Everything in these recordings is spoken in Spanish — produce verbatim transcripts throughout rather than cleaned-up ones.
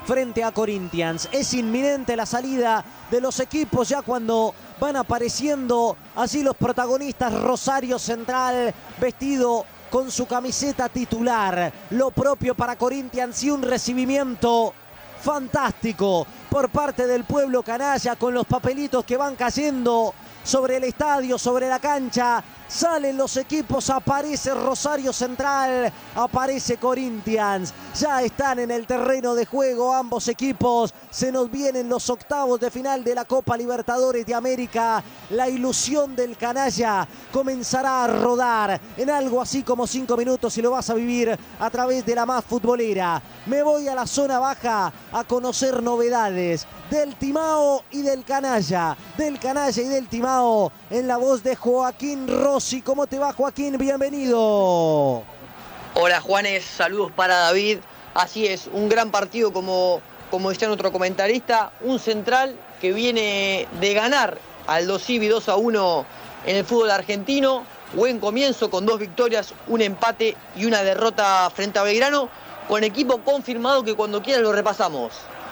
frente a Corinthians. Es inminente la salida de los equipos ya cuando van apareciendo así los protagonistas. Rosario Central vestido con su camiseta titular, lo propio para Corinthians y un recibimiento fantástico por parte del pueblo canalla con los papelitos que van cayendo sobre el estadio, sobre la cancha. Salen los equipos, aparece Rosario Central, aparece Corinthians. Ya están en el terreno de juego ambos equipos. Se nos vienen los octavos de final de la Copa Libertadores de América. La ilusión del canalla comenzará a rodar en algo así como cinco minutos y lo vas a vivir a través de la más futbolera. Me voy a la zona baja a conocer novedades del Timao y del canalla. Del canalla y del Timao en la voz de Joaquín Rossi. ¿Cómo te va, Joaquín? Bienvenido. Hola, Juanes, saludos para David. Así es, un gran partido como, como decía nuestro comentarista, un Central que viene de ganar al Dosivi dos a uno en el fútbol argentino. Buen comienzo con dos victorias, un empate y una derrota frente a Belgrano, con equipo confirmado que cuando quiera lo repasamos.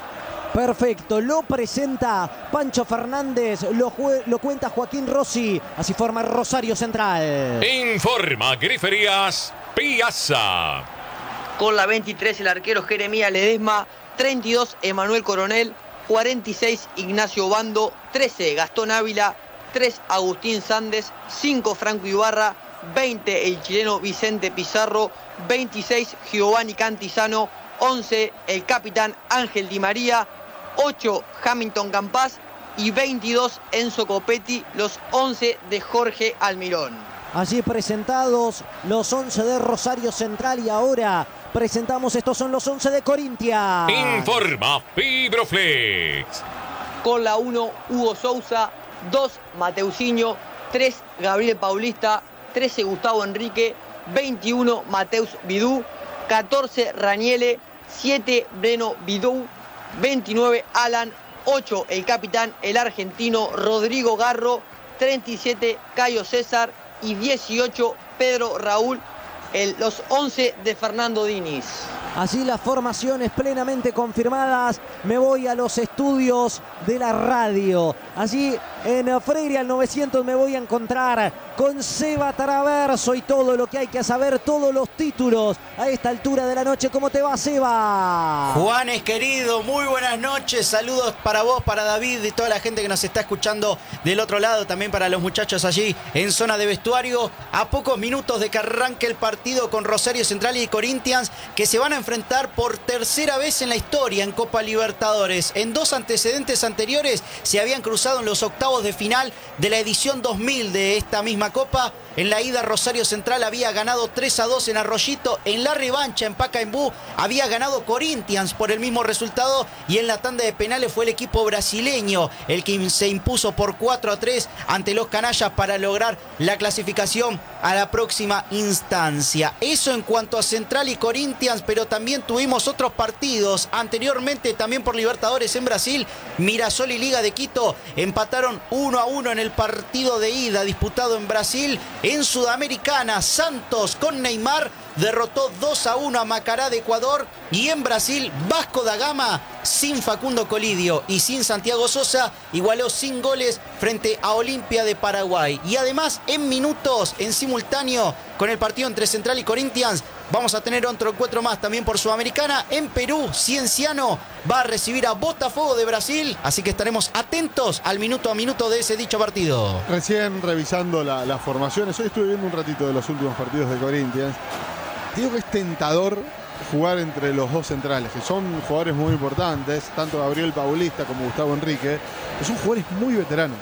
Perfecto, lo presenta Pancho Fernández, lo, lo cuenta Joaquín Rossi, así forma Rosario Central. Informa Griferías Piazza. Con la veintitrés el arquero Jeremías Ledesma, treinta y dos Emanuel Coronel, cuarenta y seis Ignacio Bando, trece Gastón Ávila, tres Agustín Sández, cinco Franco Ibarra, veinte el chileno Vicente Pizarro, veintiséis Giovanni Cantizano, once el capitán Ángel Di María, ocho Hamilton Campas y veintidós Enzo Copetti, los once de Jorge Almirón. Allí presentados los once de Rosario Central y ahora presentamos, estos son los once de Corinthians. Informa Fibroflex. Con la uno Hugo Sousa, dos Mateusinho, tres Gabriel Paulista, trece Gustavo Enrique, veintiuno Mateus Vidú, catorce Raniele, siete Breno Vidú, veintinueve Alan, ocho el capitán, el argentino Rodrigo Garro, treinta y siete Cayo César y dieciocho Pedro Raúl, el, los once de Fernando Diniz. Así las formaciones plenamente confirmadas. Me voy a los estudios de la radio. Allí en Freire al novecientos me voy a encontrar con Seba Traverso y todo lo que hay que saber, todos los títulos a esta altura de la noche. ¿Cómo te va, Seba? Juanes, querido, muy buenas noches. Saludos para vos, para David y toda la gente que nos está escuchando del otro lado. También para los muchachos allí en zona de vestuario. A pocos minutos de que arranque el partido con Rosario Central y Corinthians, que se van a enfrentar por tercera vez en la historia en Copa Libertadores. En dos antecedentes anteriores se habían cruzado en los octavos de final de la edición dos mil de esta misma Copa. En la ida Rosario Central había ganado tres a dos en Arroyito. En la revancha en Pacaembu había ganado Corinthians por el mismo resultado. Y en la tanda de penales fue el equipo brasileño el que se impuso por cuatro a tres ante los canallas para lograr la clasificación a la próxima instancia. Eso en cuanto a Central y Corinthians, pero también tuvimos otros partidos anteriormente también por Libertadores en Brasil. Mirasol y Liga de Quito empataron uno a uno en el partido de ida disputado en Brasil. En Sudamericana, Santos con Neymar derrotó dos a uno a Macará de Ecuador. Y en Brasil, Vasco da Gama, sin Facundo Colidio y sin Santiago Sosa, igualó sin goles frente a Olimpia de Paraguay. Y además, en minutos, en simultáneo con el partido entre Central y Corinthians, vamos a tener otro encuentro más también por Sudamericana. En Perú, Cienciano va a recibir a Botafogo de Brasil, así que estaremos atentos al minuto a minuto de ese dicho partido. Recién revisando la, las formaciones, hoy estuve viendo un ratito de los últimos partidos de Corinthians. Digo que es tentador jugar entre los dos centrales, que son jugadores muy importantes, tanto Gabriel Paulista como Gustavo Enrique, que son jugadores muy veteranos.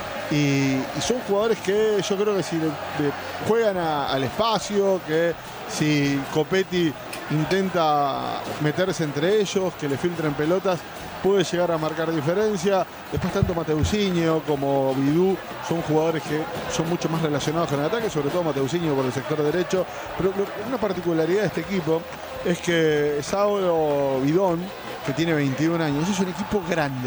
Y, y son jugadores que yo creo que si le, le juegan a, al espacio, que si Copetti intenta meterse entre ellos, que le filtren pelotas, puede llegar a marcar diferencia. Después tanto Mateusinho como Vidú son jugadores que son mucho más relacionados con el ataque, sobre todo Mateusinho por el sector derecho. Pero lo, una particularidad de este equipo es que Saulo Bidón, que tiene veintiún años, es un equipo grande.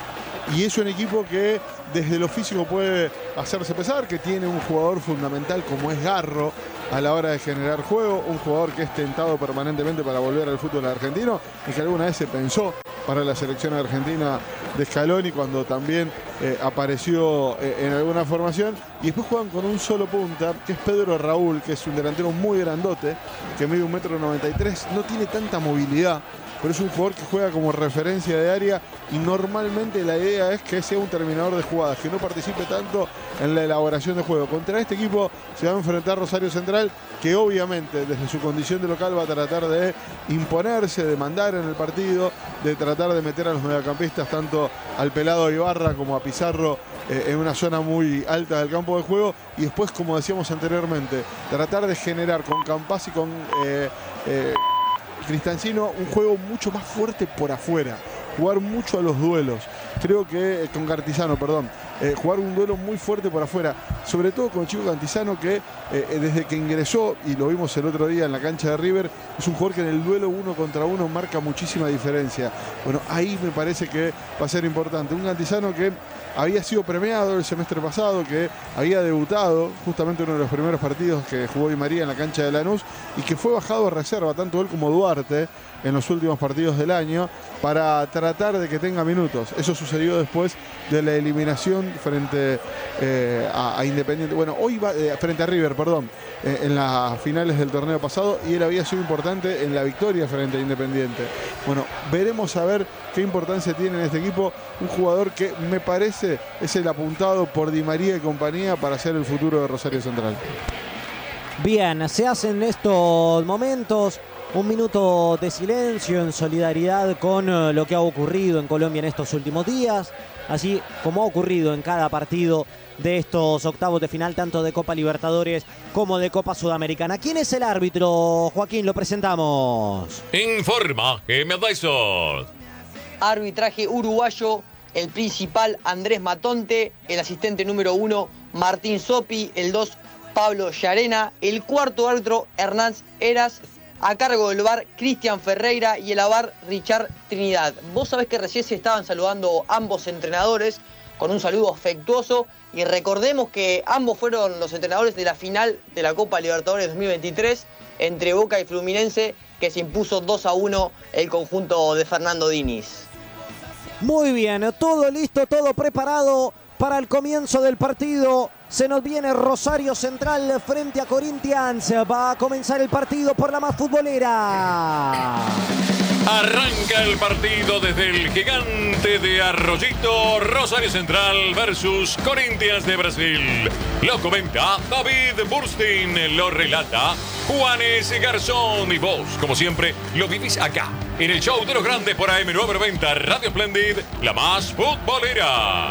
Y es un equipo que desde lo físico puede hacerse pesar, que tiene un jugador fundamental como es Garro a la hora de generar juego, un jugador que es tentado permanentemente para volver al fútbol argentino y que alguna vez se pensó para la selección argentina de Scaloni cuando también eh, apareció eh, en alguna formación. Y después juegan con un solo punta, que es Pedro Raúl, que es un delantero muy grandote, que mide un metro noventa y tres, no tiene tanta movilidad, pero es un jugador que juega como referencia de área y normalmente la idea es que sea un terminador de jugadas, que no participe tanto en la elaboración de juego. Contra este equipo se va a enfrentar Rosario Central, que obviamente desde su condición de local va a tratar de imponerse, de mandar en el partido, de tratar de meter a los mediocampistas, tanto al Pelado Ibarra como a Pizarro, eh, en una zona muy alta del campo de juego. Y después, como decíamos anteriormente, tratar de generar con Campazzi y con... Eh, eh, Cristancino un juego mucho más fuerte por afuera, jugar mucho a los duelos. Creo que, con Cantizano, perdón, eh, jugar un duelo muy fuerte por afuera, sobre todo con Chico Cantizano, que eh, desde que ingresó, y lo vimos el otro día en la cancha de River, es un jugador que en el duelo uno contra uno marca muchísima diferencia. Bueno, ahí me parece que va a ser importante. Un Cantizano que había sido premiado el semestre pasado, que había debutado justamente uno de los primeros partidos que jugó Di María en la cancha de Lanús y que fue bajado a reserva, tanto él como Duarte, en los últimos partidos del año, para tratar de que tenga minutos. Eso sucedió después de la eliminación frente eh, a, a Independiente. Bueno, hoy va eh, frente a River, perdón, eh, en las finales del torneo pasado, y él había sido importante en la victoria frente a Independiente. Bueno, veremos a ver qué importancia tiene en este equipo un jugador que me parece es el apuntado por Di María y compañía para ser el futuro de Rosario Central. Bien, se hace en estos momentos un minuto de silencio en solidaridad con lo que ha ocurrido en Colombia en estos últimos días, así como ha ocurrido en cada partido de estos octavos de final, tanto de Copa Libertadores como de Copa Sudamericana. ¿Quién es el árbitro, Joaquín? Lo presentamos. Informa G M Dyson. Arbitraje uruguayo, el principal Andrés Matonte, el asistente número uno Martín Sopi, el dos Pablo Llarena, el cuarto árbitro Hernán Eras, a cargo del V A R Cristian Ferreira y el A V A R Richard Trinidad. Vos sabés que recién se estaban saludando ambos entrenadores con un saludo afectuoso, y recordemos que ambos fueron los entrenadores de la final de la Copa Libertadores dos mil veintitrés entre Boca y Fluminense, que se impuso dos a uno el conjunto de Fernando Diniz. Muy bien, todo listo, todo preparado para el comienzo del partido. Se nos viene Rosario Central frente a Corinthians. Va a comenzar el partido por la más futbolera. Arranca el partido desde el Gigante de Arroyito. Rosario Central versus Corinthians de Brasil. Lo comenta David Burstein, lo relata Juanes Garzón, y vos, como siempre, lo vivís acá, en el show de los grandes por A M novecientos noventa Radio Splendid, la más futbolera.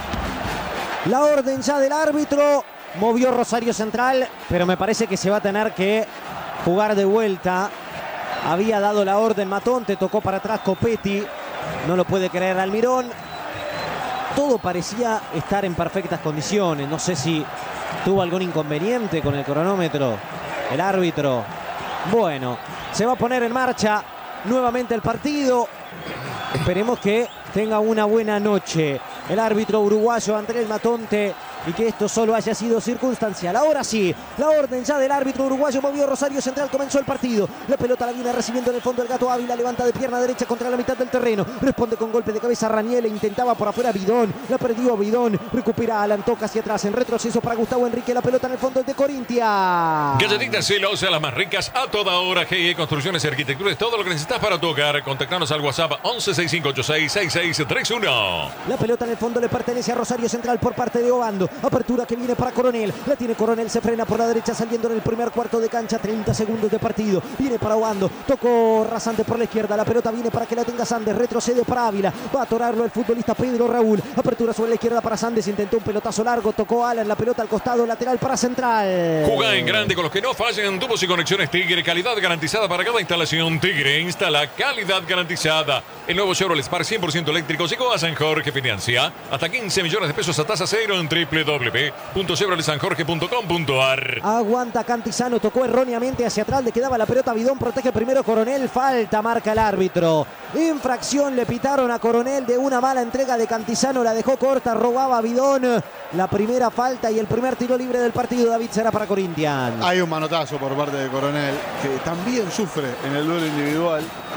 La orden ya del árbitro, movió Rosario Central, pero me parece que se va a tener que jugar de vuelta. Había dado la orden Matonte, tocó para atrás Copetti, no lo puede creer Almirón. Todo parecía estar en perfectas condiciones, no sé si tuvo algún inconveniente con el cronómetro el árbitro. Bueno, se va a poner en marcha nuevamente el partido. Esperemos que tenga una buena noche el árbitro uruguayo Andrés Matonte y que esto solo haya sido circunstancial. Ahora sí, la orden ya del árbitro uruguayo, movió Rosario Central, comenzó el partido. La pelota la viene recibiendo en el fondo el Gato Ávila, levanta de pierna derecha contra la mitad del terreno. Responde con golpe de cabeza Raniel, intentaba por afuera Bidón, la perdió Bidón, recupera Alan, toca hacia atrás, en retroceso para Gustavo Enrique, la pelota en el fondo de Corinthians. Galletitas Celosa, las más ricas a toda hora. G E Construcciones y Arquitecturas, todo lo que necesitas para tu hogar. Contactanos al WhatsApp once sesenta y cinco ochenta y seis sesenta y seis treinta y uno. La pelota en el fondo le pertenece a Rosario Central por parte de Obando. Apertura que viene para Coronel. La tiene Coronel, se frena por la derecha saliendo en el primer cuarto de cancha. treinta segundos de partido. Viene para Obando. Tocó Rasante por la izquierda. La pelota viene para que la tenga Sandes. Retrocede para Ávila. Va a atorarlo el futbolista Pedro Raúl. Apertura sobre la izquierda para Sandes. Intentó un pelotazo largo. Tocó Alan. La pelota al costado. Lateral para Central. Jugá en grande con los que no fallan. Tubos y conexiones Tigre. Calidad garantizada para cada instalación. Tigre instala calidad garantizada. El nuevo Chevrolet Spark cien por ciento eléctrico llegó a San Jorge. Financia hasta quince millones de pesos a tasa cero en doble u doble u doble u punto chevrolet san jorge punto com punto a r. Aguanta Cantizano, tocó erróneamente hacia atrás, le quedaba la pelota a Bidón, protege primero Coronel, falta, marca el árbitro. Infracción le pitaron a Coronel de una mala entrega de Cantizano, la dejó corta, robaba a Bidón. La primera falta y el primer tiro libre del partido, David, será para Corinthians. Hay un manotazo por parte de Coronel, que también sufre en el duelo individual.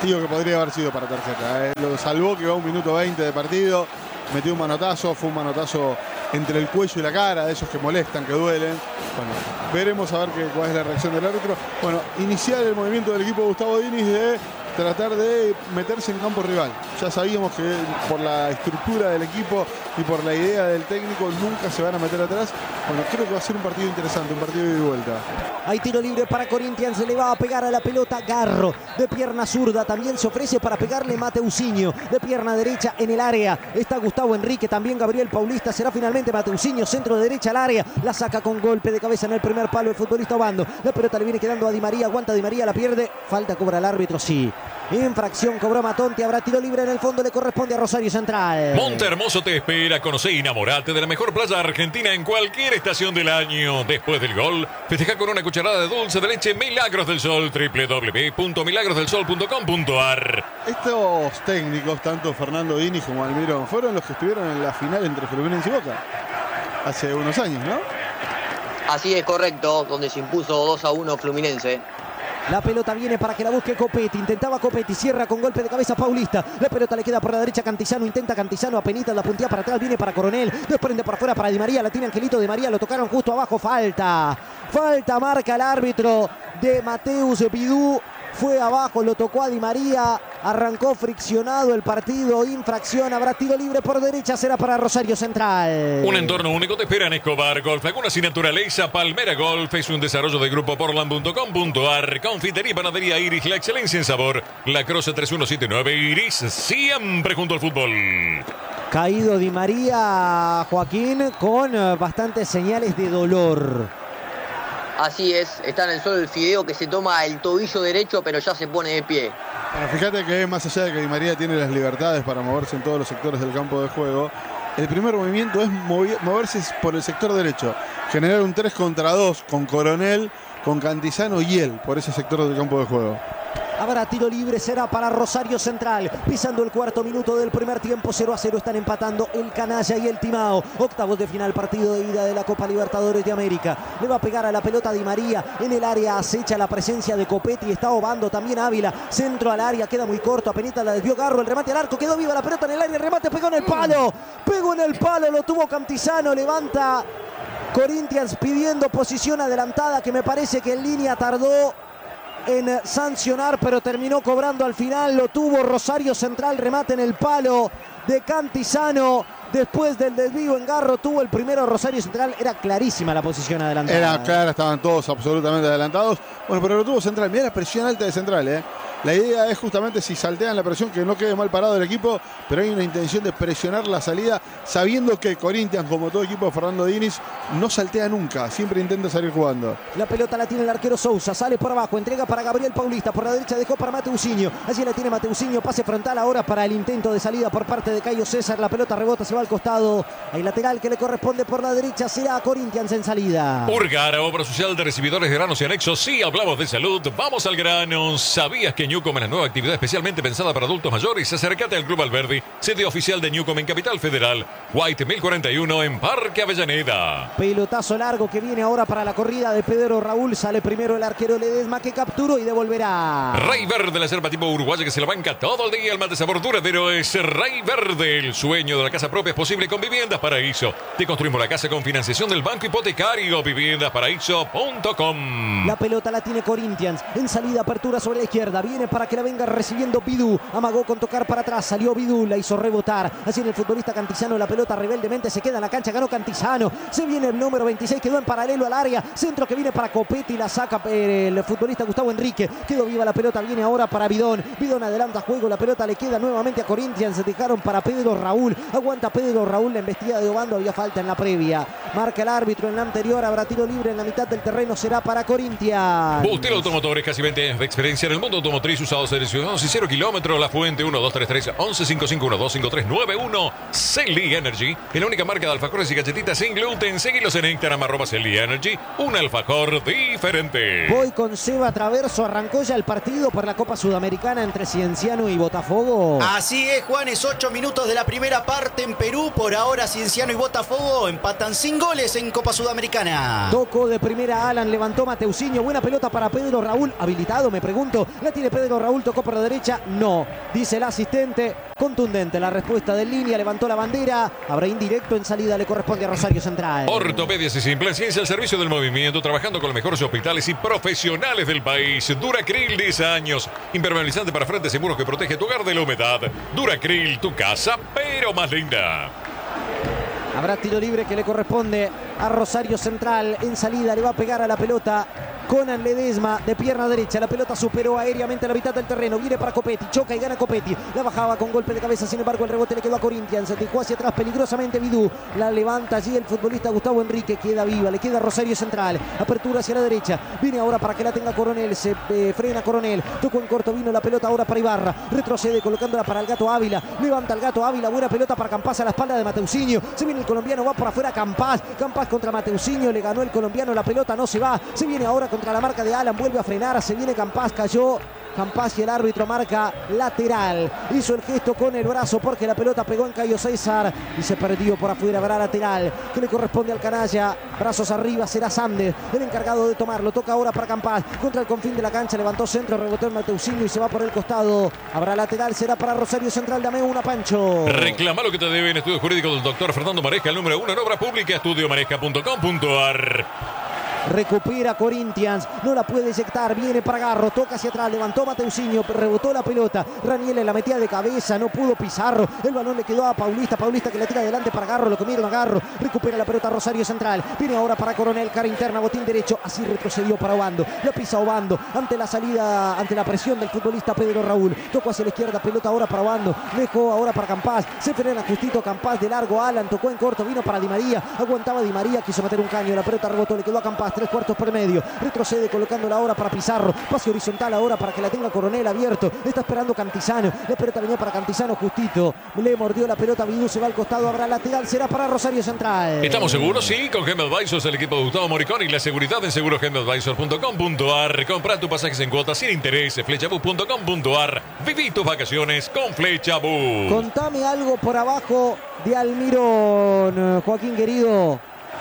castigo que podría haber sido para tarjeta. ¿eh? Lo salvó, que va un minuto veinte de partido, metió un manotazo, fue un manotazo entre el cuello y la cara, de esos que molestan, que duelen. Bueno, veremos a ver qué, cuál es la reacción del árbitro. Bueno, iniciar el movimiento del equipo de Gustavo Diniz de tratar de meterse en campo rival. Ya sabíamos que por la estructura del equipo y por la idea del técnico nunca se van a meter atrás. Bueno, creo que va a ser un partido interesante, un partido de vuelta. Hay tiro libre para Corinthians, se le va a pegar a la pelota Garro, de pierna zurda, también se ofrece para pegarle Mateusinho, de pierna derecha en el área, está Gustavo Enrique, también Gabriel Paulista, será finalmente Mateusinho, centro de derecha al área, la saca con golpe de cabeza en el primer palo el futbolista Obando, la pelota le viene quedando a Di María, aguanta Di María, la pierde, falta cobra el árbitro, sí. Infracción cobró Matonti, habrá tiro libre en el fondo, le corresponde a Rosario Central. Monte Hermoso te espera, conoce y enamorate de la mejor playa argentina en cualquier estación del año. Después del gol, festeja con una cucharada de dulce de leche Milagros del Sol, doble u doble u doble u punto milagros del sol punto com punto a r. Estos técnicos, tanto Fernando Diniz como Almirón, fueron los que estuvieron en la final entre Fluminense y Boca hace unos años, ¿no? Así es, correcto, donde se impuso dos a uno Fluminense. La pelota viene para que la busque Copetti. Intentaba Copetti, cierra con golpe de cabeza Paulista. La pelota le queda por la derecha Cantizano. Intenta Cantizano, apenita la puntía para atrás. Viene para Coronel. Desprende por afuera para Di María. La tiene Angelito Di María. Lo tocaron justo abajo. Falta. Falta marca el árbitro de Mateus Bidú. Fue abajo, lo tocó a Di María. Arrancó friccionado el partido. Infracción. Habrá tiro libre por derecha. Será para Rosario Central. Un entorno único te espera en Escobar Golf. Laguna sin naturaleza. Palmera Golf es un desarrollo de grupo portland punto com punto a r. Confitería y panadería Iris. La excelencia en sabor. La Croce tres uno siete nueve. Iris. Siempre junto al fútbol. Caído Di María, Joaquín, con bastantes señales de dolor. Así es, está en el suelo el Fideo que se toma el tobillo derecho, pero ya se pone de pie. Bueno, fíjate que más allá de que Di María tiene las libertades para moverse en todos los sectores del campo de juego, el primer movimiento es moverse por el sector derecho, generar un tres contra dos con Coronel, con Cantizano y él por ese sector del campo de juego. Habrá tiro libre, será para Rosario Central. Pisando el cuarto minuto del primer tiempo, cero a cero están empatando el Canalla y el Timao. Octavos de final, partido de ida de la Copa Libertadores de América. Le va a pegar a la pelota Di María. En el área acecha la presencia de Copetti. Está Obando también Ávila. Centro al área, queda muy corto. Apenita la desvió Garro. El remate al arco, quedó viva la pelota en el área. El remate pegó en el palo. Pegó en el palo, lo tuvo Cantizano. Levanta Corinthians pidiendo posición adelantada, que me parece que en línea tardó en sancionar, pero terminó cobrando al final. Lo tuvo Rosario Central, remate en el palo de Cantizano. Después del desvío en Garro tuvo el primero Rosario Central. Era clarísima la posición adelantada. Era clara, estaban todos absolutamente adelantados. Bueno, pero lo tuvo Central. Mirá la presión alta de Central, ¿eh? La idea es justamente, si saltean la presión, que no quede mal parado el equipo, pero hay una intención de presionar la salida, sabiendo que Corinthians, como todo equipo de Fernando Diniz, no saltea nunca, siempre intenta salir jugando. La pelota la tiene el arquero Sousa, sale por abajo, entrega para Gabriel Paulista, por la derecha dejó para Mateusinho, allí la tiene Mateusinho, pase frontal ahora para el intento de salida por parte de Cayo César, la pelota rebota, se va al costado, hay lateral que le corresponde por la derecha, será Corinthians en salida. Urgara, obra social de recibidores de granos y anexos. Sí, hablamos de salud, vamos al grano. ¿Sabías que Newcom es la nueva actividad especialmente pensada para adultos mayores? Acércate al Club Alberdi, sede oficial de Newcom en Capital Federal, White mil cuarenta y uno en Parque Avellaneda. Pelotazo largo que viene ahora para la corrida de Pedro Raúl, sale primero el arquero Ledesma, que capturó y devolverá. Rey Verde, la yerba tipo uruguaya que se la banca todo el día. El mate sabor duradero es Rey Verde. El sueño de la casa propia es posible con Viviendas Paraíso. Te construimos la casa con financiación del Banco Hipotecario. viviendas paraíso punto com. La pelota la tiene Corinthians, en salida, apertura sobre la izquierda, viene para que la venga recibiendo Bidú, amagó con tocar para atrás, salió Bidú, la hizo rebotar, así en el futbolista Cantizano, la pelota rebeldemente se queda en la cancha, ganó Cantizano, se viene el número veintiséis, quedó en paralelo al área, centro que viene para Copetti, la saca el futbolista Gustavo Enrique, quedó viva la pelota, viene ahora para Bidón, Bidón adelanta juego, la pelota le queda nuevamente a Corinthians, se dejaron para Pedro Raúl, aguanta Pedro Raúl, la embestida de Obando, había falta en la previa, marca el árbitro en la anterior, habrá tiro libre en la mitad del terreno, será para Corinthians. Bustelo Automotores, casi veinte años de experiencia en el mundo automotriz, usados en ciudadanos y cero kilómetros. La Fuente uno dos tres tres once cinco cinco uno dos cinco tres nueve uno. Celly Energy, es la única marca de alfajores y galletitas sin gluten. Seguilos en Instagram, arroba Celly Energy, un alfajor diferente. Voy con Seba Traverso, arrancó ya el partido por la Copa Sudamericana entre Cienciano y Botafogo. Así es, Juanes, ocho minutos de la primera parte en Perú. Por ahora Cienciano y Botafogo empatan sin goles en Copa Sudamericana. Tocó de primera Alan, levantó Mateusinho, buena pelota para Pedro Raúl, habilitado, me pregunto, la tiene Pedro Raúl tocó por la derecha. No, dice el asistente. Contundente la respuesta de línea, levantó la bandera. Habrá indirecto en salida, le corresponde a Rosario Central. Ortopedias y simple ciencia al servicio del movimiento, trabajando con los mejores hospitales y profesionales del país. Duracril, diez años. Impermeabilizante para frente, seguros que protege tu hogar de la humedad. Duracril, tu casa, pero más linda. Habrá tiro libre que le corresponde a Rosario Central. En salida le va a pegar a la pelota Conan Ledesma de pierna derecha. La pelota superó aéreamente la mitad del terreno. Viene para Copetti, choca y gana Copetti. La bajaba con golpe de cabeza, sin embargo el rebote le quedó a Corinthians. Se dejó hacia atrás peligrosamente Vidú. La levanta allí el futbolista Gustavo Enrique. Queda viva, le queda Rosario Central. Apertura hacia la derecha. Viene ahora para que la tenga Coronel. Se eh, frena Coronel. Tocó en corto, vino la pelota ahora para Ibarra. Retrocede colocándola para el Gato Ávila. Levanta el Gato Ávila. Buena pelota para Campás a la espalda de Mateusinho. Se viene el colombiano, va por afuera Campás. Campás contra Mateusinho. Le ganó el colombiano. La pelota no se va. Se viene ahora contra la marca de Alan. Vuelve a frenar. Se viene Campás. Cayó Campás y el árbitro marca lateral. Hizo el gesto con el brazo porque la pelota pegó en Cayo César y se perdió por afuera. Habrá lateral que le corresponde al canalla. Brazos arriba, será Sández el encargado de tomarlo. Toca ahora para Campás contra el confín de la cancha. Levantó centro, rebotó en Mateusinho y se va por el costado. Habrá lateral, será para Rosario Central. Dame una, Pancho. Reclama lo que te debe en estudio jurídico del doctor Fernando Maresca, el número uno en obra pública, estudio maresca punto com punto ar. Recupera Corinthians, no la puede eyectar, viene para Garro, toca hacia atrás, levantó Mateusinho, rebotó la pelota, Raniel la metía de cabeza, no pudo Pizarro, el balón le quedó a Paulista, Paulista que la tira adelante para Garro, lo comieron a Garro, recupera la pelota Rosario Central, viene ahora para Coronel, cara interna, botín derecho, así retrocedió para Obando, la pisa Obando, ante la salida, ante la presión del futbolista Pedro Raúl, tocó hacia la izquierda, pelota ahora para Obando, dejó ahora para Campás, se frena justito Campás de largo, Alan tocó en corto, vino para Di María, aguantaba Di María, quiso meter un caño, la pelota rebotó, le quedó a Campás, tres cuartos por medio, retrocede colocándola ahora para Pizarro, pase horizontal ahora para que la tenga Coronel abierto, está esperando Cantizano, la pelota venía para Cantizano justito, le mordió la pelota, Vidú se va al costado, habrá lateral, será para Rosario Central. ¿Estamos seguros? Sí, con Gem Advisors, el equipo de Gustavo Moricón y la seguridad en seguro gem advisors punto com punto ar. Compra tu pasajes en cuotas sin interés, flechabus punto com punto ar. Viví tus vacaciones con Flechabus. Contame algo por abajo de Almirón, Joaquín querido.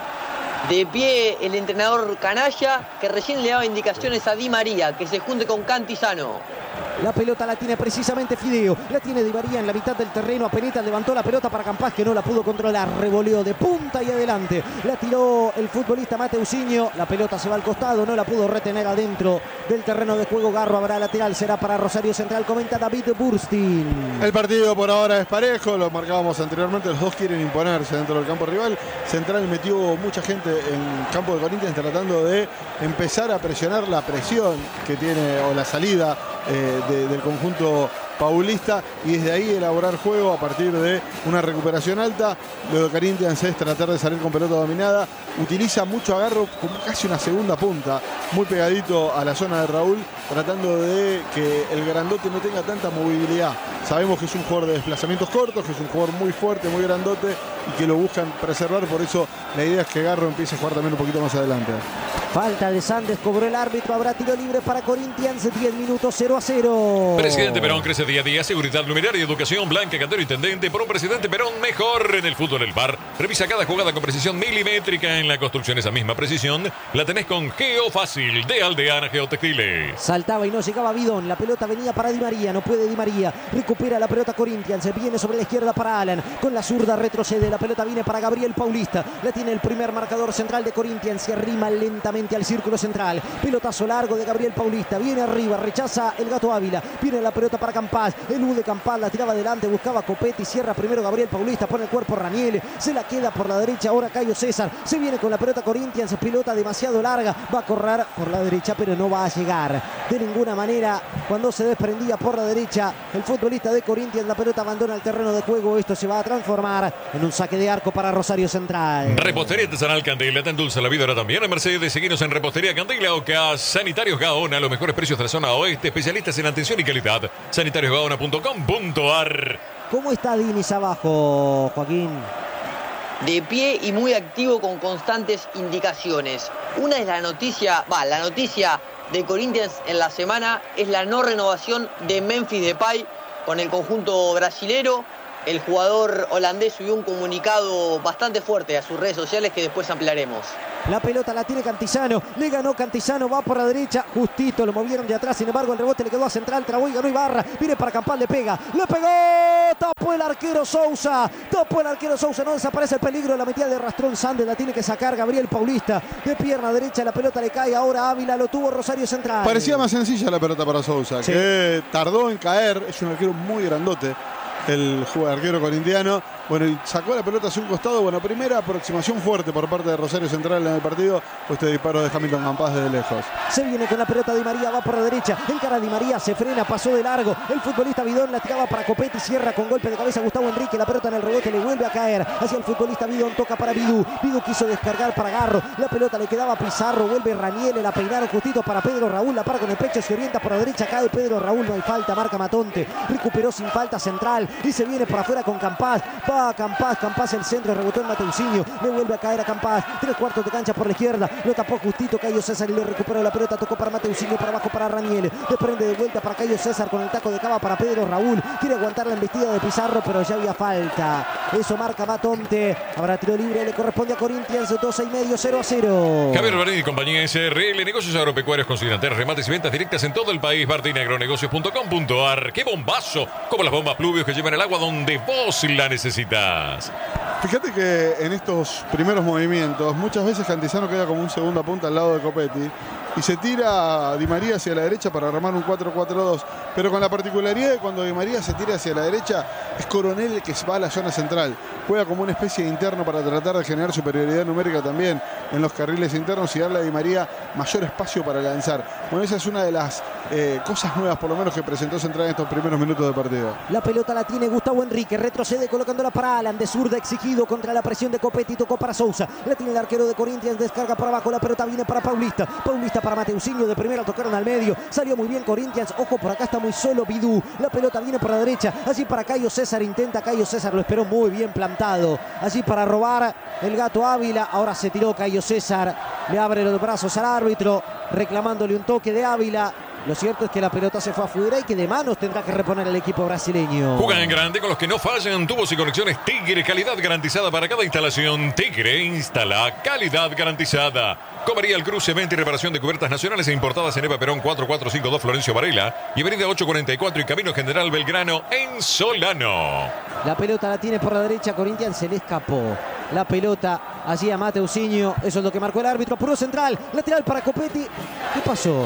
De pie el entrenador canalla que recién le daba indicaciones a Di María que se junte con Cantizano. La pelota la tiene precisamente Fideo, la tiene Di María en la mitad del terreno, apenas levantó la pelota para Campás que no la pudo controlar, revoleó de punta y adelante, la tiró el futbolista Mateusinho, la pelota se va al costado, no la pudo retener adentro del terreno de juego. Garro, habrá lateral, será para Rosario Central, comenta David Burstin. El partido por ahora es parejo, lo marcábamos anteriormente, los dos quieren imponerse dentro del campo rival. Central metió mucha gente en campo de Corinthians tratando de empezar a presionar la presión que tiene o la salida eh, de, del conjunto paulista y desde ahí elaborar juego a partir de una recuperación alta. Lo de Corinthians es tratar de salir con pelota dominada. Utiliza mucho agarro como casi una segunda punta, muy pegadito a la zona de Raúl, tratando de que el grandote no tenga tanta movilidad. Sabemos que es un jugador de desplazamientos cortos, que es un jugador muy fuerte, muy grandote y que lo buscan preservar. Por eso la idea es que Garro empiece a jugar también un poquito más adelante. Falta de Sández, cobró el árbitro, habrá tiro libre para Corinthians, diez minutos, cero a cero. Presidente Perón crece día a día, seguridad numeraria, educación, Blanca, Cantero, intendente. Por un presidente Perón mejor en el fútbol, el V A R. Revisa cada jugada con precisión milimétrica. En la construcción esa misma precisión la tenés con Geofácil de Aldeana Geotextiles. Saltaba y no llegaba Bidón, la pelota venía para Di María, no puede Di María, recupera la pelota Corinthians, viene sobre la izquierda para Alan, con la zurda retrocede, la pelota viene para Gabriel Paulista, la tiene el primer marcador central de Corinthians, se arrima lentamente al círculo central, pelotazo largo de Gabriel Paulista, viene arriba, rechaza el Gato Ávila, viene la pelota para Campás, el U de Campás la tiraba adelante, buscaba Copetti, cierra primero Gabriel Paulista, pone el cuerpo Raniel, se la queda por la derecha ahora Cayo César, se viene con la pelota Corinthians, pelota demasiado larga, va a correr por la derecha pero no va a llegar de ninguna manera. Cuando se desprendía por la derecha el futbolista de Corinthians, la pelota abandona el terreno de juego, esto se va a transformar en un saque de arco para Rosario Central. Repostería Artesanal Candela, te endulza la vida ahora también en Mercedes. Seguinos en Repostería Candela o K Sanitarios Gaona, los mejores precios de la zona oeste, especialistas en atención y calidad. sanitarios gaona punto com punto ar. ¿Cómo está Dinis abajo, Joaquín? De pie y muy activo con constantes indicaciones. Una es la noticia, va, la noticia de Corinthians en la semana es la no renovación de Memphis Depay con el conjunto brasilero. El jugador holandés subió un comunicado bastante fuerte a sus redes sociales que después ampliaremos. La pelota la tiene Cantizano. Le ganó Cantizano. Va por la derecha. Justito lo movieron de atrás. Sin embargo, el rebote le quedó a central. Trabó y ganó Ibarra. Viene para Campal. Le pega. Le pegó. Tapó el arquero Sousa. Tapó el arquero Sousa. No desaparece el peligro. La metida de Rastrón Sandes. La tiene que sacar Gabriel Paulista. De pierna derecha. La pelota le cae ahora a Ávila. Lo tuvo Rosario Central. Parecía más sencilla la pelota para Sousa. Sí. Que tardó en caer. Es un arquero muy grandote. El arquero corintiano. Bueno, y sacó la pelota hacia un costado. Bueno, primera aproximación fuerte por parte de Rosario Central en el partido. Pues este disparo de Hamilton Campas desde lejos. Se viene con la pelota Di María, va por la derecha. Encara Di María, se frena, pasó de largo. El futbolista Bidón la tiraba para Copetti. Cierra con golpe de cabeza Gustavo Enrique. La pelota en el rebote le vuelve a caer hacia el futbolista Bidón. Toca para Bidú. Bidú quiso descargar para Garro. La pelota le quedaba a Pizarro. Vuelve Raniele. La peinaron justito para Pedro Raúl. La para con el pecho. Se orienta por la derecha. Cae Pedro Raúl. No hay falta. Marca Matonte. Recuperó sin falta Central. Y se viene por afuera con Campas. Va a Campas. Campas el centro, rebotó en Mateusinho, le vuelve a caer a Campas, tres cuartos de cancha por la izquierda, lo tapó justito Cayo César y lo recuperó la pelota, tocó para Mateusinho, para abajo para Raniele, le prende de vuelta para Cayo César con el taco de cava para Pedro Raúl, quiere aguantar la embestida de Pizarro, pero ya había falta, eso marca Matonte, habrá tiro libre, le corresponde a Corinthians, doce y medio, cero a cero. Javier Barini y compañía S R L, negocios agropecuarios consignantes, remates y ventas directas en todo el país, martinagronegocios punto com punto a r. ¡Qué bombazo! Como las bombas pluvios que llevan el agua donde vos la necesitas. Fíjate que en estos primeros movimientos muchas veces Cantizano queda como un segunda punta al lado de Copetti y se tira Di María hacia la derecha para armar un cuatro cuatro dos, pero con la particularidad de cuando Di María se tira hacia la derecha es Coronel el que va a la zona central, juega como una especie de interno para tratar de generar superioridad numérica también en los carriles internos y darle a Di María mayor espacio para lanzar. Bueno, esa es una de las eh, cosas nuevas por lo menos que presentó Central en estos primeros minutos de partido. La pelota la tiene Gustavo Enrique, retrocede colocándola para Alan, de zurda exigido contra la presión de Copetti, tocó para Sousa, la tiene el arquero de Corinthians, descarga por abajo, la pelota viene para Paulista, Paulista para Mateusinho, de primera tocaron al medio, salió muy bien Corinthians, ojo por acá está muy solo Bidú, la pelota viene por la derecha, así para Cayo César, intenta Cayo César, lo esperó muy bien plantado, así para robar el Gato Ávila, ahora se tiró Cayo César, le abre los brazos al árbitro, reclamándole un toque de Ávila. Lo cierto es que la pelota se fue afuera y que de manos tendrá que reponer el equipo brasileño. Juegan en grande con los que no fallan. Tubos y conexiones Tigre. Calidad garantizada para cada instalación. Tigre instala calidad garantizada. Comería el Cruce, venta y reparación de cubiertas nacionales e importadas en Eva Perón cuatro cuatro cinco dos Florencio Varela y Avenida ocho cuarenta y cuatro y Camino General Belgrano en Solano. La pelota la tiene por la derecha. Corinthians se le escapó. La pelota allí a Mateusinho. Eso es lo que marcó el árbitro. Puro central. Lateral para Copetti. ¿Qué pasó?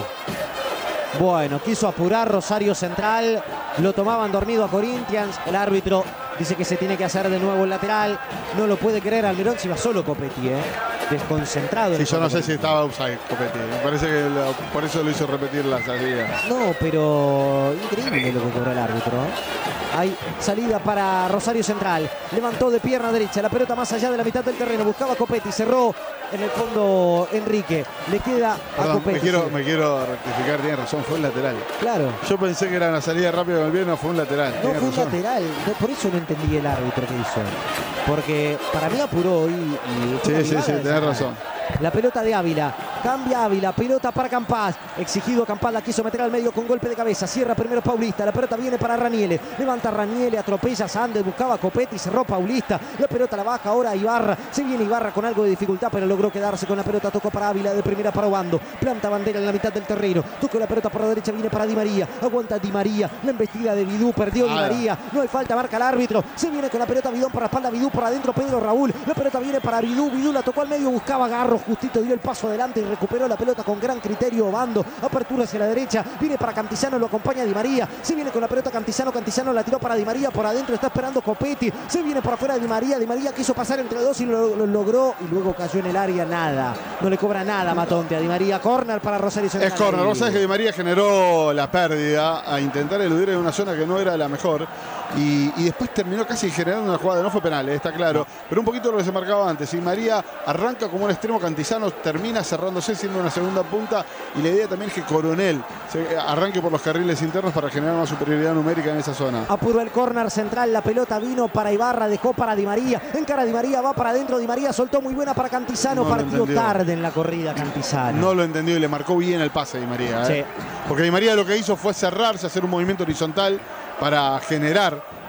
Bueno, quiso apurar Rosario Central, lo tomaban dormido a Corinthians, el árbitro dice que se tiene que hacer de nuevo el lateral, no lo puede creer Almirón, si va solo Copetti, ¿eh? Desconcentrado. Sí, yo no sé si estaba offside Copetti, me parece que lo, por eso lo hizo repetir la salida. No, pero increíble lo que cobró el árbitro, ¿eh? Hay salida para Rosario Central, levantó de pierna derecha, la pelota más allá de la mitad del terreno, buscaba Copetti, cerró en el fondo Enrique, le queda a Perdón, Copetti. Me quiero, me quiero rectificar, tiene razón, fue un lateral. Claro. Yo pensé que era una salida rápida del bien, no fue un lateral. No, fue un razón. lateral, no, por eso no entendí el árbitro que hizo. Porque para mí apuró y... y Sí, sí, sí, tenés razón. La pelota de Ávila, cambia Ávila, pelota para Campas, exigido Campas, la quiso meter al medio con golpe de cabeza, cierra primero Paulista, la pelota viene para Raniele, levanta Raniele, atropella Sandes, buscaba Copetti, cerró Paulista, la pelota la baja ahora Ibarra, se viene Ibarra con algo de dificultad, pero logró quedarse con la pelota, tocó para Ávila, de primera para Obando, planta bandera en la mitad del terreno, tocó la pelota por la derecha, viene para Di María, aguanta Di María, la embestida de Bidú, perdió Di María, no hay falta, marca el árbitro, se viene con la pelota Bidón por la espalda, Bidú por adentro, Pedro Raúl, la pelota viene para Bidú, Bidú la tocó al medio, buscaba Garro, justito dio el paso adelante y recuperó la pelota con gran criterio Obando, apertura hacia la derecha, viene para Cantizano, lo acompaña Di María, se viene con la pelota Cantizano, Cantizano la tiró para Di María, por adentro está esperando Copetti, se viene por afuera de Di María, Di María quiso pasar entre dos y lo, lo logró y luego cayó en el área, nada, no le cobra nada Matonte a Di María, córner para Rosario Central. Es córner, vos sabés que Di María generó la pérdida a intentar eludir en una zona que no era la mejor y, y después terminó casi generando una jugada, no fue penal, está claro, pero un poquito lo que se marcaba antes. Di María arranca como un extremo, Cantizano termina cerrándose siendo una segunda punta y la idea también es que Coronel se arranque por los carriles internos para generar más superioridad numérica en esa zona. Apuró el córner central, la pelota vino para Ibarra, dejó para Di María, encara Di María, va para adentro, Di María soltó muy buena para Cantizano, No partió tarde en la corrida Cantizano. No lo entendió y le marcó bien el pase Di María, ¿eh? Sí. Porque Di María lo que hizo fue cerrarse, hacer un movimiento horizontal para generar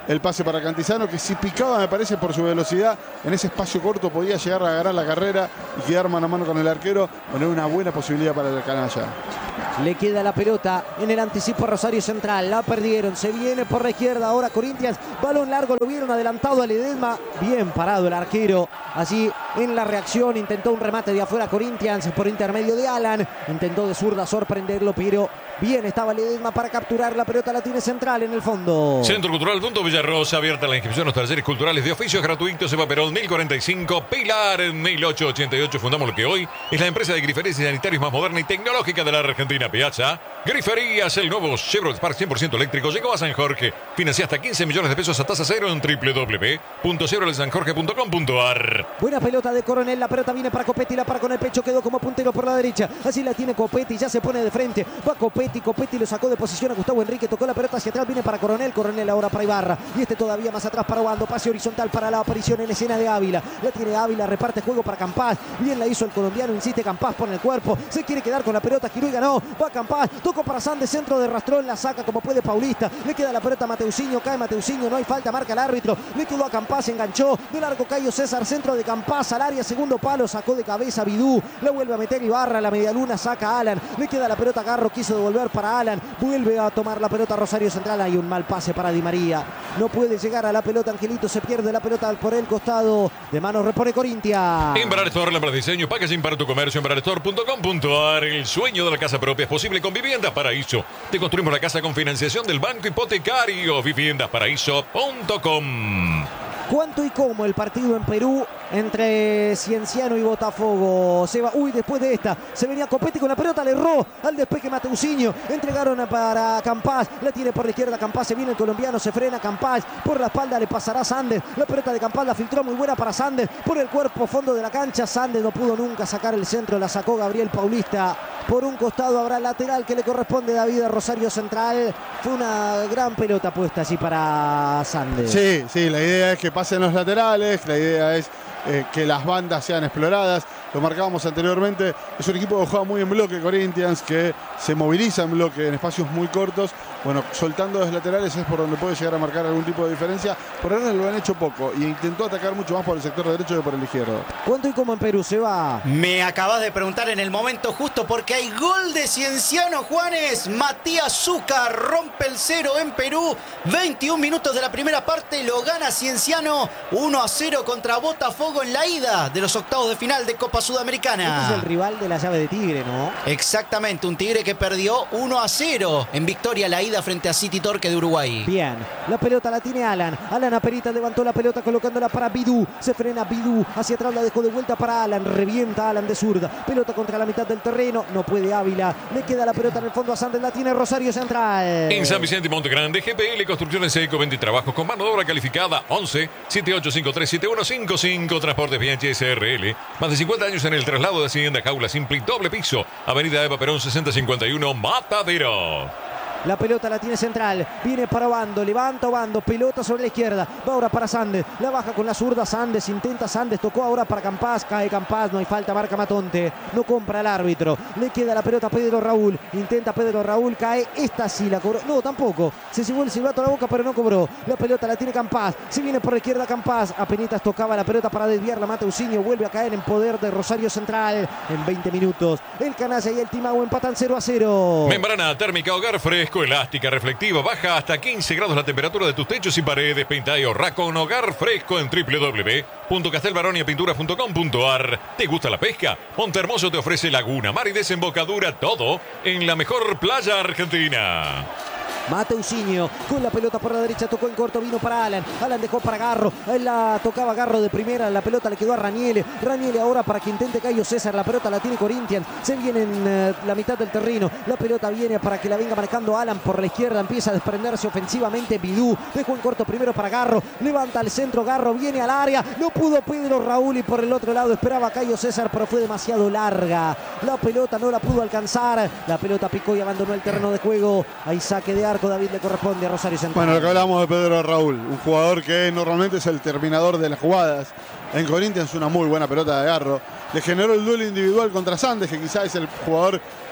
el pase para Cantizano, que si picaba, me parece, por su velocidad, en ese espacio corto podía llegar a agarrar la carrera y quedar mano a mano con el arquero. Poner una buena posibilidad para el canalla. Le queda la pelota en el anticipo a Rosario Central. La perdieron. Se viene por la izquierda ahora Corinthians. Balón largo, lo vieron adelantado a Ledesma. Bien parado el arquero. Allí en la reacción intentó un remate de afuera Corinthians por intermedio de Alan. Intentó de zurda sorprenderlo, pero bien estaba Ledesma para capturar la pelota. La tiene Central en el fondo. Centro Cultural Punto Villarrosa, abierta la inscripción a los talleres culturales de oficios gratuitos. Eva Perón mil cuarenta y cinco, Pilar mil ochocientos ochenta y ocho. Fundamos lo que hoy es la empresa de griferías y sanitarios más moderna y tecnológica de la Argentina. Piazza Griferías, el nuevo Chevrolet Spark cien por ciento eléctrico llegó a San Jorge. Financia hasta quince millones de pesos a tasa cero en doble u doble u doble u punto chevrolet san jorge punto com punto a r. Buena pelota de Coronel, la pelota viene para Copetti, la para con el pecho, quedó como puntero por la derecha. Así la tiene Copetti, ya se pone de frente. Va Copetti, Copetti lo sacó de posición a Gustavo Enrique, tocó la pelota hacia atrás, viene para Coronel, Coronel ahora para Ibarra. Y este todavía más atrás para Obando, pase horizontal para la aparición en escena de Ávila. La tiene Ávila, reparte juego para Campás. Bien la hizo el colombiano, insiste Campás, pone el cuerpo. Se quiere quedar con la pelota, giró y ganó. Va Campás, tocó para Sandes, centro de Rastrón, la saca como puede Paulista. Le queda la pelota a Mateusinho, cae Mateusinho, no hay falta, marca el árbitro. Le quedó a Campás, enganchó. De largo Cayo César, centro de Campás al área, segundo palo, sacó de cabeza Bidú. La vuelve a meter Ibarra, la medialuna saca a Alan. Le queda la pelota a Garro, quiso devolver para Alan. Vuelve a tomar la pelota Rosario Central. Hay un mal pase para Di María. No puede llegar a la pelota Angelito, se pierde la pelota por el costado. De manos repone Corinthians. Embarar Store, la para diseño, packaging para tu comercio, embarar store punto com punto a r. El sueño de la casa propia es posible con Viviendas Paraíso. Te construimos la casa con financiación del Banco Hipotecario. viviendas paraíso punto com. ¿Cuánto y cómo el partido en Perú entre Cienciano y Botafogo? Se va, uy, después de esta, se venía Copetti con la pelota, le erró al despeje Mateusinho. Entregaron para Campás, la tiene por la izquierda Campás, se viene el colombiano, se frena Campás, por la espalda le pasará Sandes. La pelota de Campás la filtró muy buena para Sandes, por el cuerpo fondo de la cancha. Sandes no pudo nunca sacar el centro, la sacó Gabriel Paulista. Por un costado habrá lateral que le corresponde a David a Rosario Central. Fue una gran pelota puesta allí para Sandes. Sí, sí, la idea es que pasen los laterales, la idea es eh, que las bandas sean exploradas. Lo marcábamos anteriormente, es un equipo que juega muy en bloque, Corinthians, que se moviliza en bloque en espacios muy cortos. Bueno, soltando los laterales es por donde puede llegar a marcar algún tipo de diferencia. Por ahora lo han hecho poco y intentó atacar mucho más por el sector derecho que por el izquierdo. ¿Cuánto y cómo en Perú se va? Me acabas de preguntar en el momento justo porque hay gol de Cienciano, Juanes. Matías Zúcar rompe el cero en Perú. veintiún minutos de la primera parte, lo gana Cienciano uno a cero contra Botafogo en la ida de los octavos de final de Copa Sudamericana. Este es el rival de la llave de Tigre, ¿no? Exactamente, un Tigre que perdió uno a cero en victoria la ida frente a City Torque de Uruguay. Bien, la pelota la tiene Alan. Alan Aperita levantó la pelota colocándola para Bidú. Se frena Bidú, hacia atrás la dejó de vuelta para Alan. Revienta Alan de zurda. Pelota contra la mitad del terreno. No puede Ávila. Le queda la pelota en el fondo a Sandes. La tiene Rosario Central. En San Vicente y Monte Grande, G P L Construcciones Eco, vende trabajos con mano de obra calificada. Once, siete ocho cinco tres, siete uno cinco cinco. Transportes V H S R L. Más de cincuenta años en el traslado de Hacienda, jaula simple y doble piso. Avenida Eva Perón sesenta cincuenta y uno, Matadero. La pelota la tiene Central. Viene para Obando. Levanta Obando. Pelota sobre la izquierda. Va ahora para Sandes. La baja con la zurda Sandes. Intenta Sandes. Tocó ahora para Campás. Cae Campás. No hay falta. Marca Matonte. No compra el árbitro. Le queda la pelota a Pedro Raúl. Intenta Pedro Raúl. Cae. Esta sí la cobró. No, tampoco. Se llevó el silbato a la boca, pero no cobró. La pelota la tiene Campás. Se viene por la izquierda Campás. Apenitas tocaba la pelota para desviarla. Mateusinho vuelve a caer en poder de Rosario Central. En veinte minutos. El Canalla y el Timahue empatan cero a cero. Membrana térmica Hogar Fresco. Elástica, reflectiva, baja hasta quince grados la temperatura de tus techos y paredes. Pinta y ahorra con Hogar Fresco en doble u doble u doble u punto castelbaronia pinturas punto com punto a r. ¿Te gusta la pesca? Montehermoso te ofrece laguna, mar y desembocadura, todo en la mejor playa argentina. Mateusinho con la pelota por la derecha, tocó en corto, vino para Alan. Alan dejó para Garro. Él la tocaba Garro de primera. La pelota le quedó a Raniele. Raniele ahora para que intente Cayo César. La pelota la tiene Corinthians. Se viene en uh, la mitad del terreno. La pelota viene para que la venga manejando Alan por la izquierda. Empieza a desprenderse ofensivamente Bidú. Dejó en corto primero para Garro. Levanta al centro. Garro viene al área. No pudo Pedro Raúl y por el otro lado esperaba Cayo César, pero fue demasiado larga. La pelota no la pudo alcanzar. La pelota picó y abandonó el terreno de juego. Hay saque de arco. David, le corresponde a Rosario Central. Bueno, lo que hablamos de Pedro Raúl, un jugador que normalmente es el terminador de las jugadas. En Corinthians una muy buena pelota de Garro. Le generó el duelo individual contra Sandes, que quizás es el jugador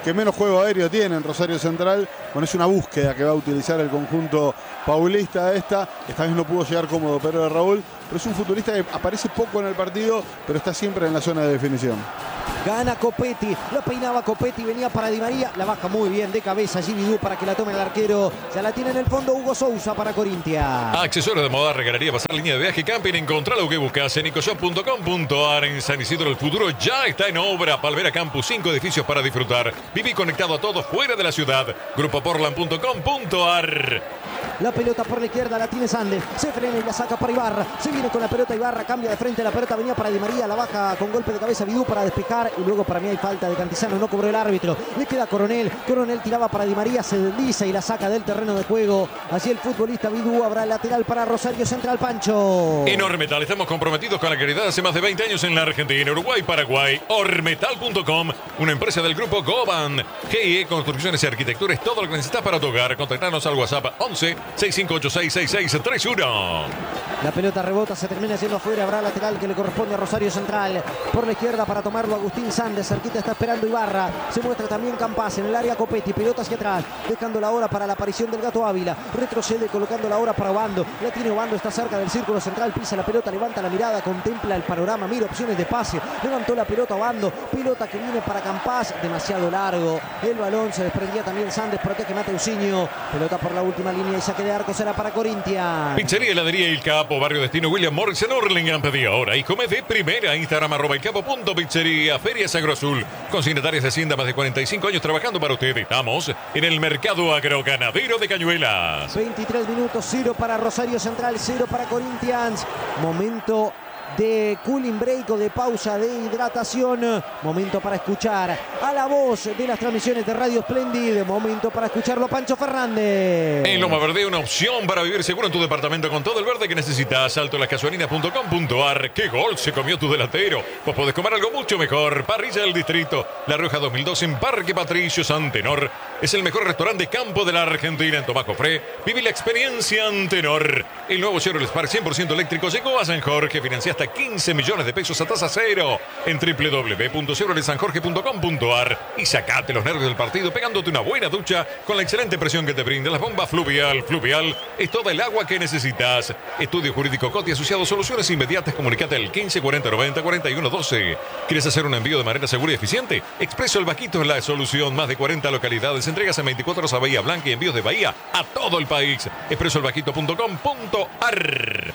que menos juego aéreo tiene en Rosario Central. Bueno, es una búsqueda que va a utilizar el conjunto paulista esta. Esta vez no pudo llegar cómodo Pedro de Raúl, pero es un futbolista que aparece poco en el partido, pero está siempre en la zona de definición. Gana Copetti, lo peinaba Copetti, venía para Di María, la baja muy bien de cabeza Jimmy Du para que la tome el arquero. Ya la tiene en el fondo Hugo Sousa para Corinthians. Accesorios de moda, regalaría, pasar línea de viaje, camping, encontrar lo que buscas en ecoshop punto com punto ar. En San Isidro el futuro ya está en obra. Palmera Campus, cinco edificios para disfrutar. Viví conectado a todo fuera de la ciudad. grupo portland punto com punto ar. La pelota por la izquierda la tiene Sandes, se frena y la saca para Ibarra, se viene con la pelota Ibarra, cambia de frente, la pelota venía para Di María, la baja con golpe de cabeza Vidú para despejar y luego para mí hay falta de Cantizano, no cobró el árbitro, le queda Coronel, Coronel tiraba para Di María, se desliza y la saca del terreno de juego, así el futbolista Vidú, habrá el lateral para Rosario Central. Pancho. En Ormetal estamos comprometidos con la calidad hace más de veinte años en la Argentina, Uruguay, Paraguay. Ormetal punto com, una empresa del grupo Goban. G I E Construcciones y Arquitectura es todo lo que necesitas para tu hogar. Contactarnos al WhatsApp once, sesenta y cinco ochenta y seis, sesenta y seis treinta y uno. La pelota rebota, se termina yendo afuera, habrá lateral que le corresponde a Rosario Central. Por la izquierda para tomarlo Agustín Sandes, cerquita está esperando Ibarra. Se muestra también Campas en el área Copetti, pelota hacia atrás, dejando la hora para la aparición del Gato Ávila. Retrocede colocando la hora para Obando. La tiene Obando, está cerca del círculo central, pisa la pelota, levanta la mirada, contempla el panorama, mira opciones de pase. Levantó la pelota Obando, pelota que viene para Campas, demasiado largo. El balón se desprendía también Sandes, protege Mateusinho. Pelota por la última línea y saque de arco será para Corinthians. Pizzería Heladería El Capo, barrio destino William Morris en Hurlingham. Pedí ahora y come de primera. Instagram arroba el capo punto pizzería. Ferias Agro Azul. Consignatarias de Hacienda, más de cuarenta y cinco años trabajando para usted. Estamos en el mercado agroganadero de Cañuelas. veintitrés minutos, cero para Rosario Central, cero para Corinthians. Momento de cooling break o de pausa de hidratación. Momento para escuchar a la voz de las transmisiones de Radio Splendid. Momento para escucharlo a Pancho Fernández. En Loma Verde, una opción para vivir seguro en tu departamento con todo el verde que necesitas. alto las gasolinas punto com punto ar. ¡Qué gol se comió tu delantero! Vos podés comer algo mucho mejor. Parrilla del Distrito, La Rioja dos mil dos en Parque Patricio Antenor. Es el mejor restaurante de campo de la Argentina. En Tomás Jofré, viví la experiencia Antenor. El nuevo Chevrolet Spark cien por ciento eléctrico llegó a San Jorge. Financia hasta quince millones de pesos a tasa cero en doble u doble u doble u punto chevrolet san jorge punto com punto ar. Y sacate los nervios del partido pegándote una buena ducha con la excelente presión que te brinda las bombas Fluvial. Fluvial es toda el agua que necesitas. Estudio Jurídico Coti asociado, soluciones inmediatas. Comunicate al quince cuarenta noventa cuarenta y uno doce. ¿Quieres hacer un envío de manera segura y eficiente? Expreso El Vaquito es la solución. Más de cuarenta localidades. Entregas en veinticuatro horas a Bahía Blanca y envíos de Bahía a todo el país. expreso el vaquito punto com punto ar.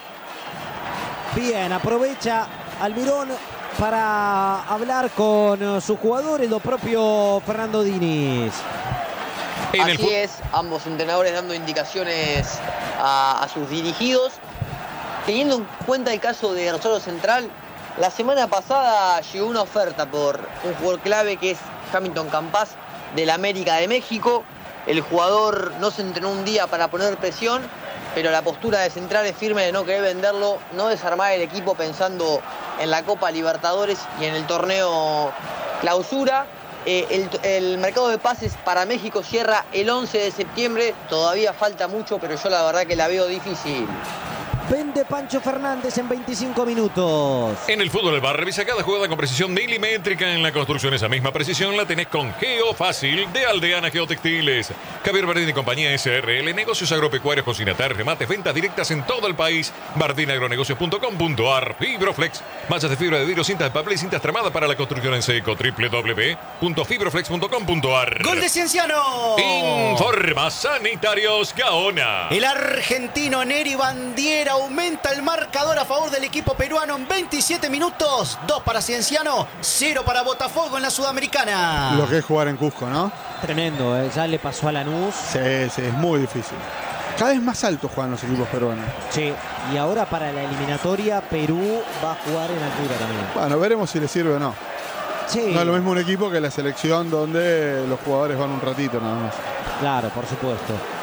Bien, aprovecha Almirón para hablar con sus jugadores, lo propio Fernando Diniz. En Así el... es, ambos entrenadores dando indicaciones a, a sus dirigidos. Teniendo en cuenta el caso de Rosario Central, la semana pasada llegó una oferta por un jugador clave que es Hamilton Campas del América de México. El jugador no se entrenó un día para poner presión, pero la postura de Central es firme de no querer venderlo, no desarmar el equipo pensando en la Copa Libertadores y en el torneo Clausura. Eh, el, el mercado de pases para México cierra el once de septiembre, todavía falta mucho, pero yo la verdad que la veo difícil. Vende Pancho Fernández en veinticinco minutos. En el fútbol del bar, revisa cada jugada con precisión milimétrica. En la construcción esa misma precisión la tenés con Geofácil de Aldeana Geotextiles. Javier Bardín y compañía S R L, negocios agropecuarios, consignatarios, remates, ventas directas en todo el país. bardín agronegocios punto com punto ar. Fibroflex, mallas de fibra de vidrio, cintas de papel y cintas tramadas para la construcción en seco. doble u doble u doble u punto fibroflex punto com punto ar. ¡Gol de Cienciano! Informa Sanitarios Gaona. El argentino Neri Bandiera aumenta el marcador a favor del equipo peruano en veintisiete minutos. dos para Cienciano, cero para Botafogo en la Sudamericana. Lo que es jugar en Cusco, ¿no? Tremendo, ¿eh? Ya le pasó a Lanús. Sí, sí, es muy difícil. Cada vez más alto juegan los equipos peruanos. Sí, y ahora para la eliminatoria Perú va a jugar en altura también. Bueno, veremos si le sirve o no. Sí. No es lo mismo un equipo que la selección donde los jugadores van un ratito nada más. Claro, por supuesto.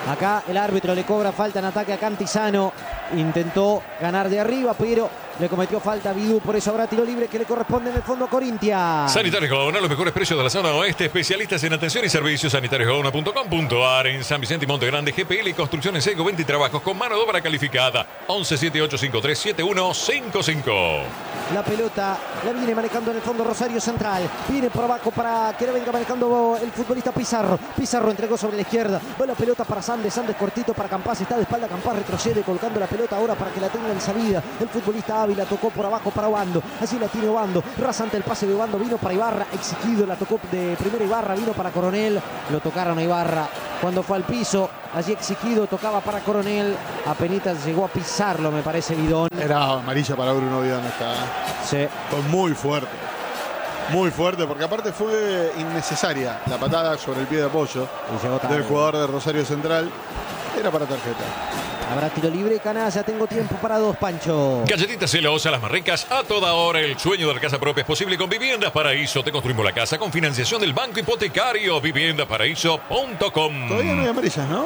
Acá el árbitro le cobra falta en ataque a Cantizano. Intentó ganar de arriba, pero le cometió falta a Bidú. Por eso habrá tiro libre que le corresponde en el fondo a Corinthians. Sanitarios Gaona, los mejores precios de la zona oeste. Especialistas en atención y servicios. sanitarios gaona punto com punto ar. En San Vicente y Monte Grande. G P L y construcción en seco. veinte trabajos con mano de obra calificada. once siete ocho cinco tres siete uno cinco cinco. La pelota la viene manejando en el fondo Rosario Central. Viene por abajo para que la venga manejando el futbolista Pizarro. Pizarro entregó sobre la izquierda. Va la pelota para Sandes. Sandes cortito para Campás. Está de espalda Campás. Retrocede colocando la pelota ahora para que la tenga en salida. El futbolista Ávila tocó por abajo para Obando. Así la tiene Obando. Rasante el pase de Obando. Vino para Ibarra. Exigido. La tocó de primera Ibarra. Vino para Coronel. Lo tocaron a Ibarra cuando fue al piso. Allí Exigido tocaba para Coronel. Apenitas llegó a pisarlo, me parece, Bidón. Era amarilla para Bruno Bidón esta. Sí. Fue muy fuerte. Muy fuerte, porque aparte fue innecesaria la patada sobre el pie de apoyo del jugador de Rosario Central. Era para tarjeta. Habrá tiro libre, Canalla. Tengo tiempo para dos, Pancho. Galletitas Celosa, las más ricas a toda hora. El sueño de la casa propia es posible con Viviendas Paraíso. Te construimos la casa con financiación del Banco Hipotecario. vivienda paraíso punto com. Todavía no hay amarillas, ¿no?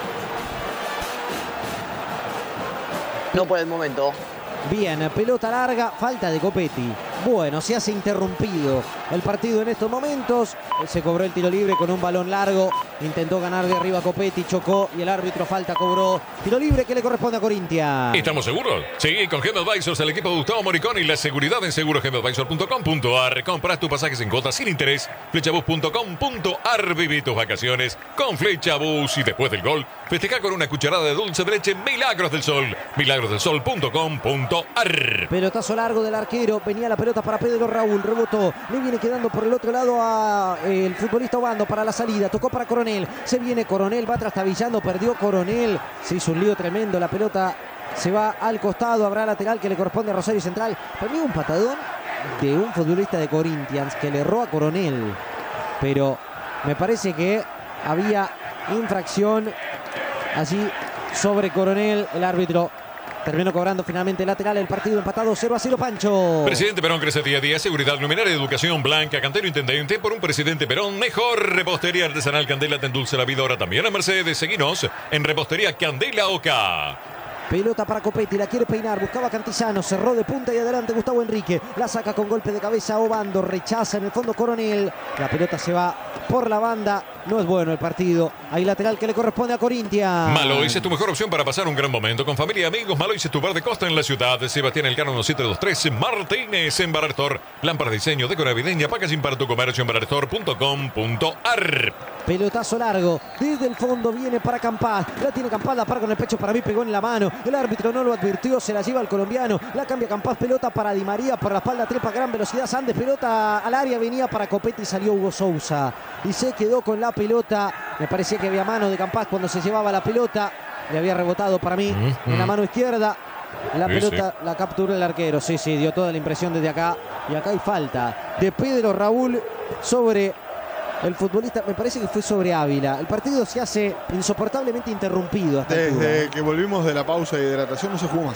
No por el momento. Bien, pelota larga, falta de Copetti. Bueno, se hace interrumpido el partido en estos momentos. Se cobró el tiro libre con un balón largo. Intentó ganar de arriba Copetti, chocó y el árbitro falta cobró. Tiro libre que le corresponde a Corinthians. ¿Estamos seguros? Sí, con Gem Advisors, el equipo de Gustavo Moricón y la seguridad en seguro gem advisor punto com punto ar. Compras tus pasajes en cuotas sin interés. Flechabus punto com punto ar. Viví tus vacaciones con Flechabus y después del gol, festeja con una cucharada de dulce de leche Milagros del Sol. milagros del sol punto com punto ar. Pelotazo largo del arquero. Venía la pelota para Pedro Raúl. Rebotó. Le viene quedando por el otro lado a eh, el futbolista Obando para la salida. Tocó para Coronel. Se viene Coronel. Va trastabillando. Perdió Coronel. Se hizo un lío tremendo. La pelota se va al costado. Habrá lateral que le corresponde a Rosario Central. Para mí un patadón de un futbolista de Corinthians que le erró a Coronel. Pero me parece que había infracción allí sobre Coronel. El árbitro terminó cobrando finalmente lateral. El partido empatado cero a cero, Pancho. Presidente Perón crece día a día. Seguridad luminaria, educación blanca, Cantero Intendente. Por un Presidente Perón mejor. Repostería artesanal Candela te endulce la vida. Ahora también a Mercedes. Seguinos en Repostería Candela Oca. Pelota para Copetti, la quiere peinar, buscaba Cantizano, cerró de punta y adelante Gustavo Enrique, la saca con golpe de cabeza Obando, rechaza en el fondo Coronel, la pelota se va por la banda, no es bueno el partido, hay lateral que le corresponde a Corinthians. Malois es tu mejor opción para pasar un gran momento con familia y amigos. Malois es tu bar de costa en la ciudad. Sebastián Elcano uno siete dos tres Martínez en Barartor. Lámparas de diseño, decora navideña, packaging para tu comercio en barartor punto com punto ar. Pelotazo largo, desde el fondo viene para Campás, la tiene Campás, la para con el pecho, para mí pegó en la mano, el árbitro no lo advirtió, se la lleva el colombiano, la cambia Campás, pelota para Di María, por la espalda trepa a gran velocidad, Sandes, pelota al área, venía para Copetti y salió Hugo Sousa, y se quedó con la pelota, me parecía que había mano de Campás cuando se llevaba la pelota, le había rebotado para mí mm-hmm. en la mano izquierda, la sí, pelota sí. La capturó el arquero, sí, sí, dio toda la impresión desde acá, y acá hay falta de Pedro Raúl sobre el futbolista, me parece que fue sobre Ávila. El partido se hace insoportablemente interrumpido hasta Desde que volvimos de la pausa de hidratación no se jugó más.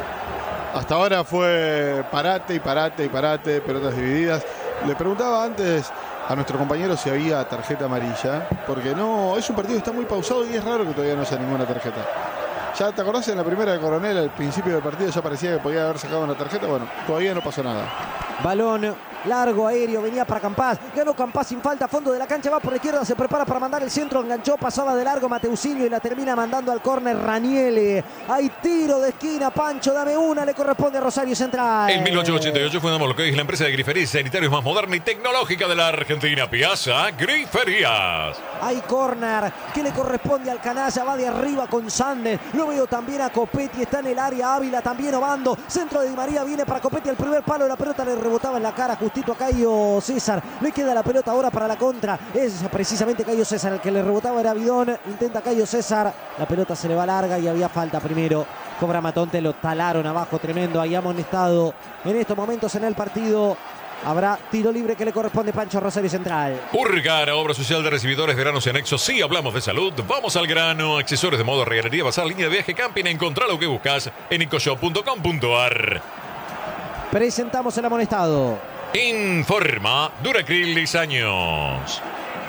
Hasta ahora fue parate y parate y parate, pelotas divididas. Le preguntaba antes a nuestro compañero si había tarjeta amarilla, porque no, es un partido que está muy pausado y es raro que todavía no haya ninguna tarjeta. Ya te acordás en la primera de Coronel, al principio del partido ya parecía que podía haber sacado una tarjeta. Bueno, todavía no pasó nada. Balón largo, aéreo, venía para Campás, ganó Campás sin falta, fondo de la cancha, va por la izquierda, se prepara para mandar el centro, enganchó, pasaba de largo Mateusinho y la termina mandando al córner Raniele. Hay tiro de esquina, Pancho, dame una, le corresponde a Rosario Central. En mil novecientos ochenta y ocho fundamos lo que es la empresa de griferías y sanitarios más moderna y tecnológica de la Argentina, Piazza Griferías. Hay córner que le corresponde al canalla, va de arriba con Sandes, lo veo también a Copetti, está en el área, Ávila también Obando, centro de Di María, viene para Copetti, el primer palo, la pelota le rebotaba en la cara justito a Caio César, le queda la pelota ahora para la contra, es precisamente Caio César el que le rebotaba, era Bidón, intenta Caio César, la pelota se le va larga y había falta primero, cobra Matonte, lo talaron abajo, tremendo, ahí amonestado en estos momentos en el partido. Habrá tiro libre que le corresponde Pancho a Rosario Central. Urgar, obra social de recibidores, veranos y anexos. Sí, hablamos de salud. Vamos al grano. Accesorios de modo, regadería, bazar, línea de viaje, camping. Encontrá lo que buscas en ecoshop punto com punto ar. Presentamos el amonestado. Informa Duracril Diseños.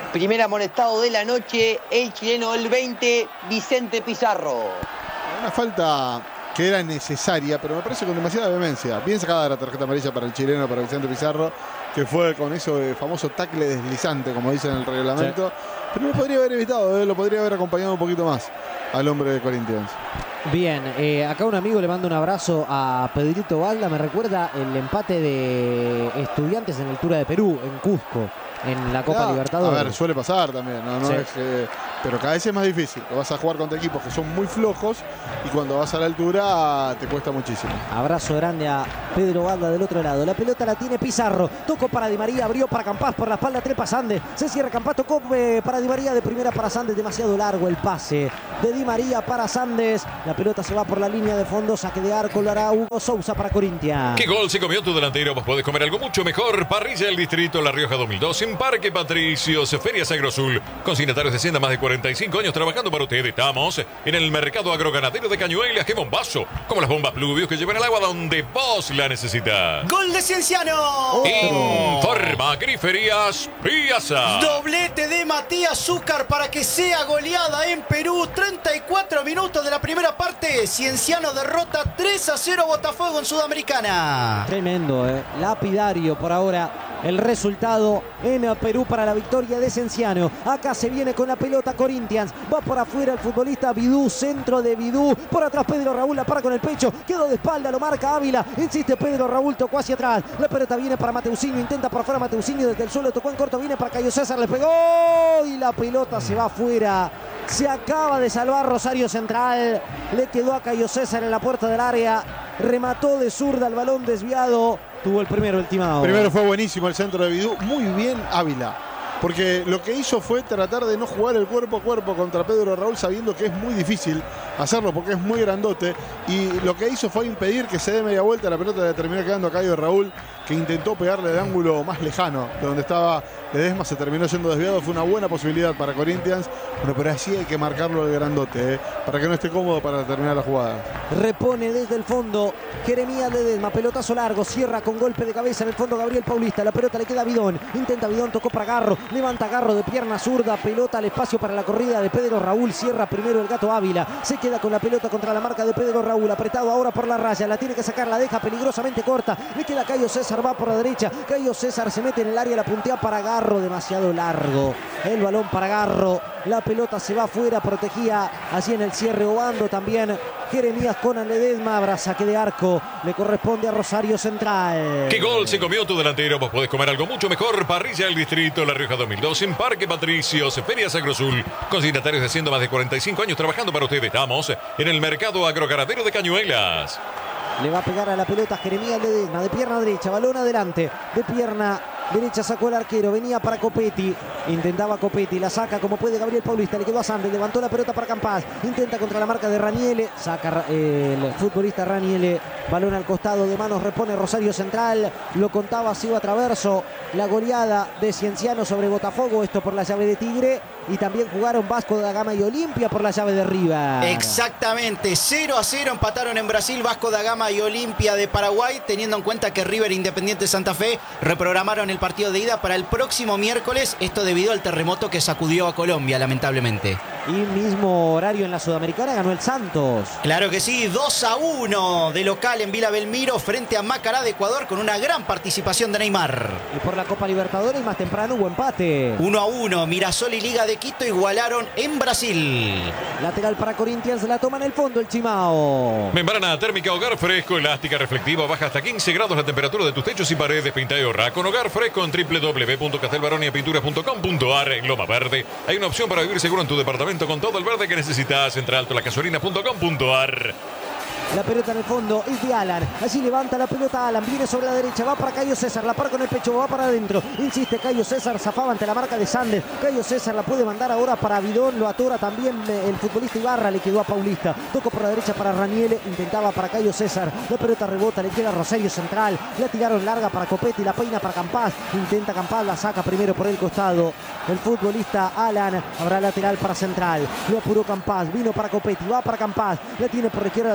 Primer amonestado de la noche, el chileno del veinte, Vicente Pizarro. Una falta que era necesaria, pero me parece con demasiada vehemencia. Bien sacada la tarjeta amarilla para el chileno, para Vicente Pizarro, que fue con ese famoso tackle deslizante, como dicen en el reglamento. Sí. Pero lo podría haber evitado, ¿eh? Lo podría haber acompañado un poquito más al hombre de Corinthians. Bien, eh, acá un amigo le manda un abrazo a Pedrito Balda. Me recuerda el empate de Estudiantes en altura de Perú, en Cusco, en la Copa Claro, Libertadores. A ver, suele pasar también, no, no Sí. es que, pero cada vez es más difícil. Vas a jugar contra equipos que son muy flojos y cuando vas a la altura te cuesta muchísimo. Abrazo grande a Pedro Balda del otro lado. La pelota la tiene Pizarro. Tocó para Di María, abrió para Campás por la espalda, trepa Sandes. Se cierra Campás, tocó eh, para Di María, de primera para Sandes. Demasiado largo el pase de Di María para Sandes. La pelota se va por la línea de fondo. Saque de arco lo hará Hugo Sousa para Corinthians. ¿Qué gol se comió tu delantero? Vos podés comer algo mucho mejor. Parrilla del Distrito La Rioja dos mil dos en Parque Patricios, Ferias Agrosul. Consignatarios de Hacienda, más de cuarenta y cinco años trabajando para ustedes. Estamos en el mercado agroganadero de Cañuelas. ¡Qué bombazo! Como las bombas Pluvios que llevan el agua donde vos la necesitas. ¡Gol de Cienciano! Informa Griferías Piazza. Doblete de Matías Zúcar para que sea goleada en Perú. treinta y cuatro minutos de la primera parte. Cienciano derrota tres a cero Botafogo en Sudamericana. Tremendo, eh. Lapidario por ahora el resultado en Perú para la victoria de Cienciano. Acá se viene con la pelota Corinthians. Va por afuera el futbolista Vidú. Centro de Vidú. Por atrás Pedro Raúl la para con el pecho. Quedó de espalda, lo marca Ávila. Insiste Pedro Raúl, tocó hacia atrás. La pelota viene para Mateusinho. Intenta por afuera Mateusinho desde el suelo. Tocó en corto. Viene para Cayo César. Le pegó. Y la pelota se va afuera. Se acaba de salvar Rosario Central. Le quedó a Cayo César en la puerta del área. Remató de zurda el balón desviado. Tuvo el primero el Timao. Primero fue buenísimo el centro de Vidú. Muy bien Ávila. Porque lo que hizo fue tratar de no jugar el cuerpo a cuerpo contra Pedro Raúl, sabiendo que es muy difícil hacerlo porque es muy grandote. Y lo que hizo fue impedir que se dé media vuelta. La pelota le terminó quedando a Cayo Raúl, que intentó pegarle de ángulo más lejano de donde estaba Ledesma. Se terminó yendo desviado. Fue una buena posibilidad para Corinthians. Bueno, pero así hay que marcarlo el grandote, ¿eh? Para que no esté cómodo para terminar la jugada. Repone desde el fondo Jeremías Ledesma. Pelotazo largo. Cierra con golpe de cabeza en el fondo Gabriel Paulista. La pelota le queda a Bidón. Intenta Bidón. Tocó para Garro. Levanta Garro de pierna zurda. Pelota al espacio para la corrida de Pedro Raúl. Cierra primero el Gato Ávila. Se queda con la pelota contra la marca de Pedro Raúl. Apretado ahora por la raya. La tiene que sacar. La deja peligrosamente corta. Le queda Cayo César. Va por la derecha. Cayo César se mete en el área. La puntea para Garro. Demasiado largo. El balón para Garro. La pelota se va afuera. Protegía así en el cierre Obando también. Jeremías con Ledesma. Habrá saque de arco. Le corresponde a Rosario Central. ¿Qué gol se comió tu delantero? Vos podés comer algo mucho mejor. Parrilla del Distrito La Rioja dos mil dos en Parque Patricios, Ferias Agrosul. Consignatarios de Hacienda, más de cuarenta y cinco años trabajando para ustedes. Estamos en el mercado agroganadero de Cañuelas. Le va a pegar a la pelota Jeremías Ledesma. De pierna derecha. Balón adelante. De pierna derecha sacó el arquero. Venía para Copetti. Intentaba Copetti. La saca como puede Gabriel Paulista. Le quedó a Sandes. Levantó la pelota para Campás. Intenta contra la marca de Raniele. Saca eh, el futbolista Raniele. Balón al costado de manos. Repone Rosario Central. Lo contaba Silva Traverso. La goleada de Cienciano sobre Botafogo. Esto por la llave de Tigre. Y también jugaron Vasco da Gama y Olimpia por la llave de River. Exactamente. cero a cero empataron en Brasil Vasco da Gama y Olimpia de Paraguay. Teniendo en cuenta que River e Independiente Santa Fe reprogramaron el partido de ida para el próximo miércoles. Esto debido al terremoto que sacudió a Colombia, lamentablemente. Y mismo horario en la Sudamericana ganó el Santos. Claro que sí, dos a uno de local en Vila Belmiro frente a Macará de Ecuador con una gran participación de Neymar. Y por la Copa Libertadores más temprano hubo empate. uno a uno, Mirasol y Liga de Quito igualaron en Brasil. Lateral para Corinthians, la toma en el fondo el Chimao. Membrana térmica Hogar Fresco, elástica, reflectiva, baja hasta quince grados la temperatura de tus techos y paredes. Pinta y ahorra con Hogar Fresco en doble u doble u doble u punto castelbaronia pinturas punto com punto ar. En Loma Verde hay una opción para vivir seguro en tu departamento con todo el verde que necesitas. Entra alto la gasolina punto com punto ar. La pelota en el fondo es de Alan. Allí levanta la pelota Alan. Viene sobre la derecha. Va para Cayo César. La para con el pecho. Va para adentro. Insiste Cayo César. Zafaba ante la marca de Sandes. Cayo César la puede mandar ahora para Bidón. Lo atora también el futbolista Ibarra. Le quedó a Paulista. Tocó por la derecha para Raniele. Intentaba para Cayo César. La pelota rebota. Le queda a Rosario Central. La tiraron larga para Copetti. La peina para Campás. Intenta Campás. La saca primero por el costado. El futbolista Alan. Habrá lateral para Central. Lo apuró Campás. Vino para Copetti. Va para Campás. La tiene por la izquierda del colombiano.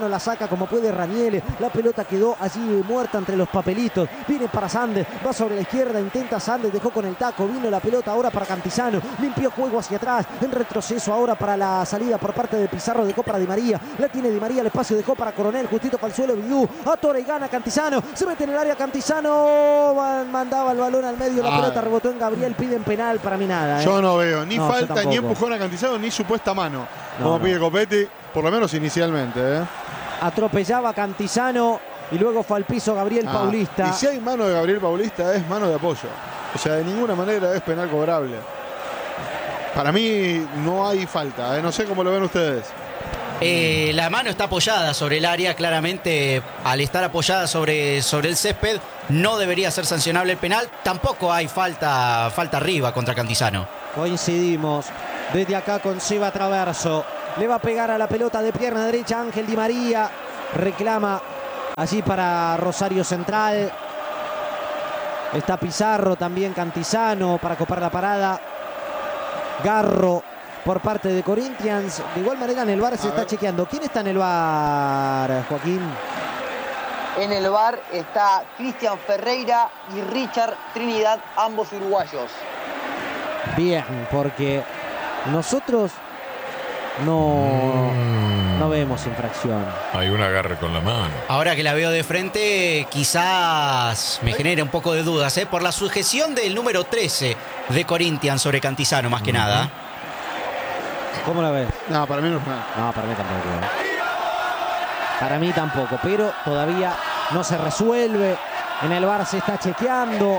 Cantizano la saca como puede Raniele. La pelota quedó allí muerta entre los papelitos. Viene para Sandes, va sobre la izquierda, intenta Sandes, dejó con el taco. Vino la pelota ahora para Cantizano. Limpió juego hacia atrás. En retroceso ahora para la salida por parte de Pizarro. Dejó para Di María. La tiene Di María, el espacio dejó para Coronel. Justito para el suelo, Bidú. Atora y gana Cantizano. Se mete en el área Cantizano. Mandaba el balón al medio. La ah. pelota rebotó en Gabriel. Piden penal para mí nada. ¿eh? Yo no veo ni no, falta, ni empujón a Cantizano, ni supuesta mano. No, como no. pide Copetti, por lo menos inicialmente. ¿eh? Atropellaba a Cantizano y luego fue al piso Gabriel Ah, Paulista. Y si hay mano de Gabriel Paulista, es mano de apoyo. O sea, de ninguna manera es penal cobrable. Para mí no hay falta. ¿eh? No sé cómo lo ven ustedes. Eh, la mano está apoyada sobre el área, claramente al estar apoyada sobre, sobre el césped no debería ser sancionable el penal. Tampoco hay falta, falta arriba contra Cantizano. Coincidimos desde acá con Seba Traverso. Le va a pegar a la pelota de pierna derecha Ángel Di María. Reclama allí para Rosario Central. Está Pizarro, también Cantizano para copar la parada. Garro por parte de Corinthians. De igual manera en el V A R se A está ver. chequeando. ¿Quién está en el V A R, Joaquín? En el V A R está Cristian Ferreira y Richard Trinidad, ambos uruguayos. Bien, porque nosotros no, no vemos infracción. Hay un agarre con la mano. Ahora que la veo de frente, quizás me genere un poco de dudas, ¿eh? Por la sujeción del número trece de Corinthians sobre Cantizano, más que uh-huh. nada. ¿Cómo la ves? No, para mí no es penal. No, para mí tampoco. Para mí tampoco, pero todavía no se resuelve. En el V A R se está chequeando.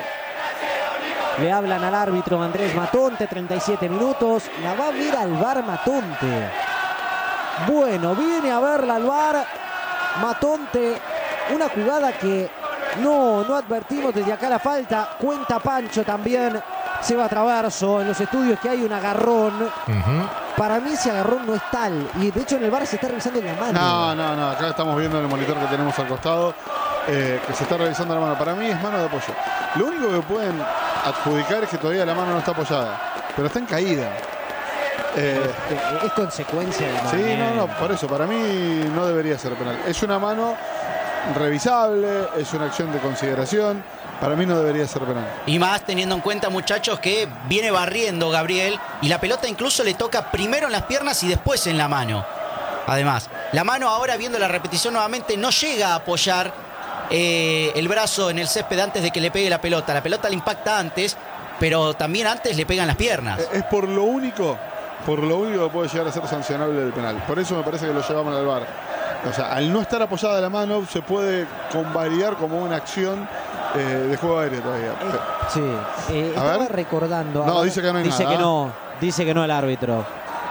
Le hablan al árbitro Andrés Matonte, treinta y siete minutos. La va a ver al V A R Matonte. Bueno, viene a verla al V A R Matonte. Una jugada que no, no advertimos desde acá la falta. Cuenta Pancho también. Seba Traverso en los estudios que hay un agarrón. Uh-huh. Para mí ese agarrón no es tal. Y de hecho en el V A R se está revisando en la mano. No, no, no. Acá estamos viendo en el monitor que tenemos al costado. Eh, que se está revisando la mano. Para mí es mano de apoyo. Lo único que pueden adjudicar es que todavía la mano no está apoyada. Pero está en caída. Eh, es, es consecuencia de la Sí, no, no. Por eso. Para mí no debería ser penal. Es una mano revisable. Es una acción de consideración. Para mí no debería ser penal. Y más teniendo en cuenta, muchachos, que viene barriendo Gabriel y la pelota incluso le toca primero en las piernas y después en la mano. Además, la mano ahora, viendo la repetición nuevamente, no llega a apoyar eh, el brazo en el césped antes de que le pegue la pelota. La pelota le impacta antes, pero también antes le pegan las piernas. Es por lo único, por lo único que puede llegar a ser sancionable el penal. Por eso me parece que lo llevamos al V A R. O sea, al no estar apoyada la mano, se puede convalidar como una acción eh, de juego aéreo todavía. Eh, sí, eh, a estaba ver. recordando. No, ver, dice que no hay dice nada. que no, dice que no el árbitro.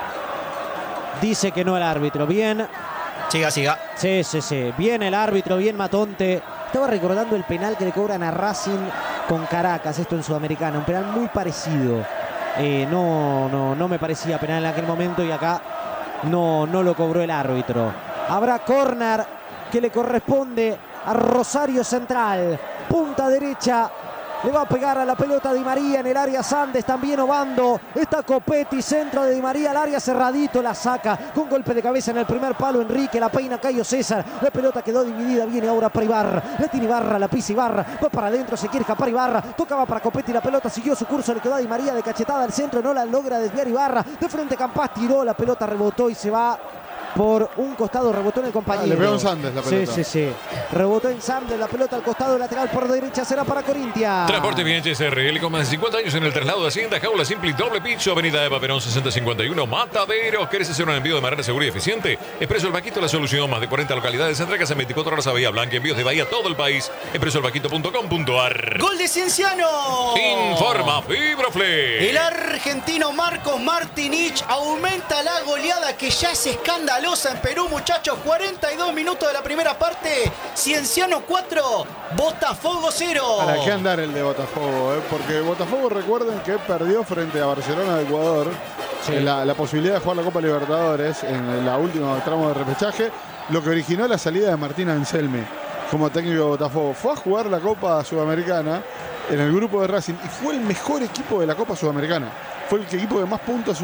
Dice que no el árbitro. Bien. Siga, siga. Sí, sí, sí. Bien el árbitro, bien Matonte. Estaba recordando el penal que le cobran a Racing con Caracas, esto en Sudamericana. Un penal muy parecido. Eh, no, no, no me parecía penal en aquel momento y acá no, no lo cobró el árbitro. Habrá córner que le corresponde a Rosario Central. Punta derecha. Le va a pegar a la pelota Di María en el área. Sandes también Obando. Está Copetti, centro de Di María al área cerradito. La saca con golpe de cabeza en el primer palo. Enrique, la peina Cayo César. La pelota quedó dividida. Viene ahora para Ibarra. La tiene Ibarra, la pisa Ibarra. Va para adentro, se quiere escapar Ibarra. Tocaba para Copetti. La pelota siguió su curso. Le quedó a Di María de cachetada al centro. No la logra desviar Ibarra. De frente Campas tiró. La pelota rebotó y se va por un costado, rebotó en el compañero. Ah, le pegó en Sandes la pelota. Sí, sí, sí. Rebotó en Sandes, la pelota al costado lateral por derecha, será para Corinthians. Transporte Bien H S R L con más de cincuenta años en el traslado de Hacienda, jaula simple y doble piso, avenida Eva Perón sesenta cincuenta y uno, Mataderos. ¿Querés hacer un envío de manera segura y eficiente? Expreso El Vaquito, la solución. Más de cuarenta localidades, entregas en veinticuatro horas a Bahía Blanca, envíos de Bahía a todo el país. expreso el vaquito punto com punto a r. ¡Gol de Cienciano! Informa Fibroflex. El argentino Marcos Martinich aumenta la goleada que ya es escandalosa en Perú, muchachos. cuarenta y dos minutos de la primera parte. Cienciano cuatro, Botafogo cero. ¿Para qué andar el de Botafogo? Eh? Porque Botafogo, recuerden que perdió frente a Barcelona de Ecuador Sí. la, la posibilidad de jugar la Copa Libertadores en la última tramo de repechaje, lo que originó la salida de Martín Anselmi como técnico de Botafogo. Fue a jugar la Copa Sudamericana en el grupo de Racing y fue el mejor equipo de la Copa Sudamericana. Fue el equipo que más puntos sumó.